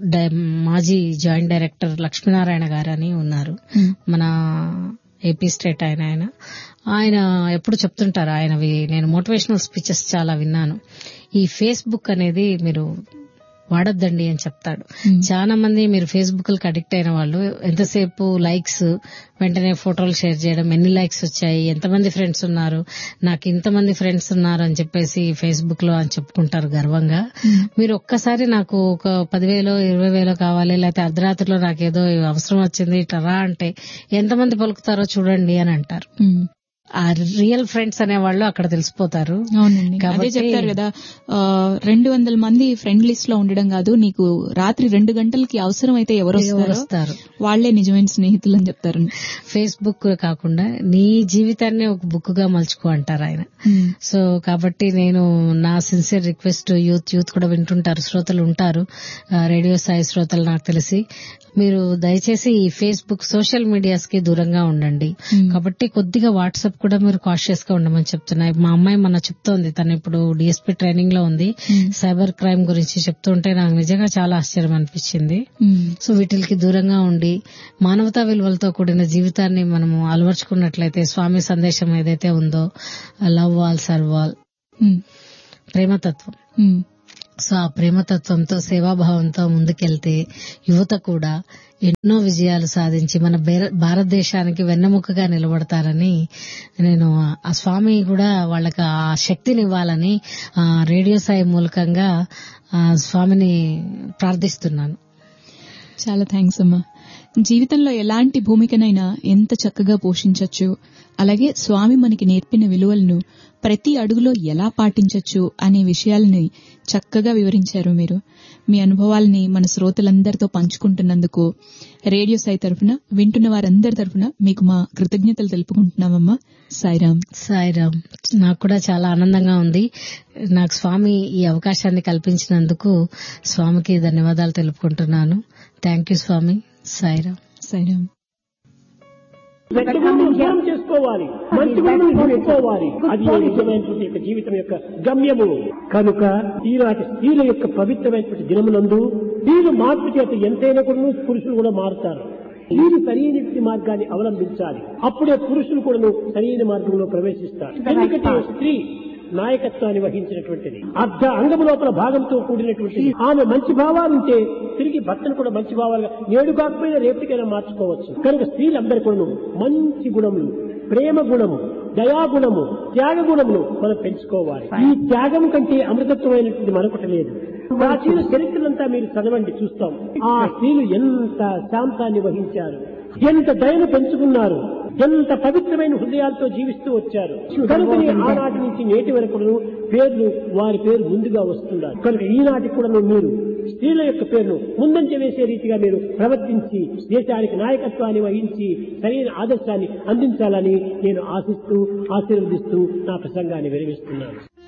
మాజీ జాయింట్ డైరెక్టర్ లక్ష్మీనారాయణ గారు అని ఉన్నారు, మన ఏపీ స్టేట్ ఆయన ఆయన ఆయన ఎప్పుడు చెప్తుంటారు ఆయనవి. నేను మోటివేషనల్ స్పీచెస్ చాలా విన్నాను. ఈ ఫేస్బుక్ అనేది మీరు వాడొద్దండి అని చెప్తాడు. చాలా మంది మీరు ఫేస్బుక్ కి అడిక్ట్ అయిన వాళ్ళు ఎంతసేపు లైక్స్, వెంటనే ఫోటోలు షేర్ చేయడం, ఎన్ని లైక్స్ వచ్చాయి, ఎంతమంది ఫ్రెండ్స్ ఉన్నారు, నాకు ఇంతమంది ఫ్రెండ్స్ ఉన్నారు అని చెప్పేసి ఫేస్బుక్ లో అని చెప్పుకుంటారు గర్వంగా. మీరు ఒక్కసారి నాకు ఒక పదివేలో ఇరవై వేలో కావాలి, లేకపోతే అర్ధరాత్రిలో నాకేదో అవసరం వచ్చింది ఇట్లా రా అంటే ఎంతమంది పలుకుతారో చూడండి అని అంటారు. ఆ రియల్ ఫ్రెండ్స్ అనే వాళ్ళు అక్కడ తెలిసిపోతారు. అవునండి, అదే చెప్తారు కదా, రెండు వందల మంది ఫ్రెండ్ లిస్ట్ లో ఉండడం కాదు, నీకు రాత్రి రెండు గంటలకి అవసరం అయితే ఎవరు వస్తారు వాళ్లే నిజమైన స్నేహితులు అని చెప్తారు. ఫేస్బుక్ కాకుండా నీ జీవితాన్ని ఒక బుక్ గా మలుచుకో అంటారు ఆయన. సో కాబట్టి నేను నా సిన్సియర్ రిక్వెస్ట్, యూత్ యూత్ కూడా వింటుంటారు, శ్రోతలు ఉంటారు, రేడియో సాయి శ్రోతలు నాకు తెలిసి, మీరు దయచేసి ఈ ఫేస్బుక్ సోషల్ మీడియాస్ కి దూరంగా ఉండండి. కాబట్టి కొద్దిగా వాట్సాప్ కూడా మీరు కాషియస్ గా ఉండమని చెప్తున్నాయి. మా అమ్మాయి మన చెప్తోంది, తను ఇప్పుడు డిఎస్పీ ట్రైనింగ్ లో ఉంది, సైబర్ క్రైమ్ గురించి చెప్తుంటే నాకు నిజంగా చాలా ఆశ్చర్యం అనిపించింది. సో వీటికి దూరంగా ఉండి మానవతా విలువలతో కూడిన జీవితాన్ని మనము అలవర్చుకున్నట్లయితే స్వామి సందేశం ఏదైతే ఉందో love all serve all, ప్రేమతత్వం, so ఆ ప్రేమతత్వంతో సేవాభావంతో ముందుకెళ్తే యువత కూడా ఎన్నో విజయాలు సాధించి మన భారతదేశానికి వెన్నెముకగా నిలబడతారని నేను ఆ స్వామి కూడా వాళ్ళకి ఆ శక్తిని ఇవ్వాలని రేడియో సాయి మూలకంగా స్వామిని ప్రార్థిస్తున్నాను. చాలా థ్యాంక్స్ అమ్మా. జీవితంలో ఎలాంటి భూమికనైనా ఎంత చక్కగా పోషించొచ్చు, అలాగే స్వామి మనకి నేర్పిన విలువలను ప్రతి అడుగులో ఎలా పాటించొచ్చు అనే విషయాలని చక్కగా వివరించారు మీరు. మీ అనుభవాల్ని మన శ్రోతలందరితో పంచుకుంటున్నందుకు రేడియో సాయి తరఫున, వింటున్న వారందరి తరఫున మీకు మా కృతజ్ఞతలు తెలుపుకుంటున్నామమ్మా. సాయిరామ్. సాయిరామ్. నాకు కూడా చాలా ఆనందంగా ఉంది. నాకు స్వామి ఈ అవకాశాన్ని కల్పించినందుకు స్వామికి ధన్యవాదాలు తెలుపుకుంటున్నాను. థ్యాంక్ యూ స్వామి. సాయిరామ్. సాయిరామ్. దూరం చేసుకోవాలి, మంచి నేర్చుకోవాలి, అది నిజమైనటువంటి యొక్క జీవితం యొక్క గమ్యము. కనుక ఈనాటి స్త్రీల యొక్క పవిత్రమైనటువంటి దినమునందు స్త్రీలు మార్పు చేత ఎంతైనా కూడా పురుషులు కూడా మారుతారు. స్త్రీలు సరైన మార్గాన్ని అవలంబించాలి, అప్పుడే పురుషులు కూడా సరైన మార్గంలో ప్రవేశిస్తారు. ఎందుకంటే స్త్రీ నాయకత్వాన్ని వహించినటువంటిది, అర్ధ అంగము లోపల భాగంతో కూడినటువంటిది. ఆమె మంచి భావాలుంటే తిరిగి భర్తను కూడా మంచి భావాలుగా నేడు కాకపోయినా రేపటికైనా మార్చుకోవచ్చు. కనుక స్త్రీలందరూ కూడా మంచి గుణములు, ప్రేమ గుణము, దయాగుణము, త్యాగ గుణములు మనం పెంచుకోవాలి. ఈ త్యాగం కంటే అమృతత్వమైనటువంటి మరొకటి లేదు. ప్రాచీన చరిత్రలంతా మీరు చదవండి, చూస్తాం ఆ స్త్రీలు ఎంత శాంతాన్ని వహించారు, ఎంత దయను పెంచుకున్నారు, ఎంత పవిత్రమైన హృదయాలతో జీవిస్తూ వచ్చారు. కనుకనే ఆనాటి నుంచి నేటి వరకు పేర్లు వారి పేరు ముందుగా వస్తున్నారు. కనుక ఈనాటి కూడా మీరు స్త్రీల యొక్క పేరును ముందంజ వేసే రీతిగా మీరు ప్రవర్తించి దేశానికి నాయకత్వాన్ని వహించి సరైన ఆదర్శాన్ని అందించాలని నేను ఆశిస్తూ ఆశీర్వదిస్తూ నా ప్రసంగాన్ని విరమిస్తున్నాను.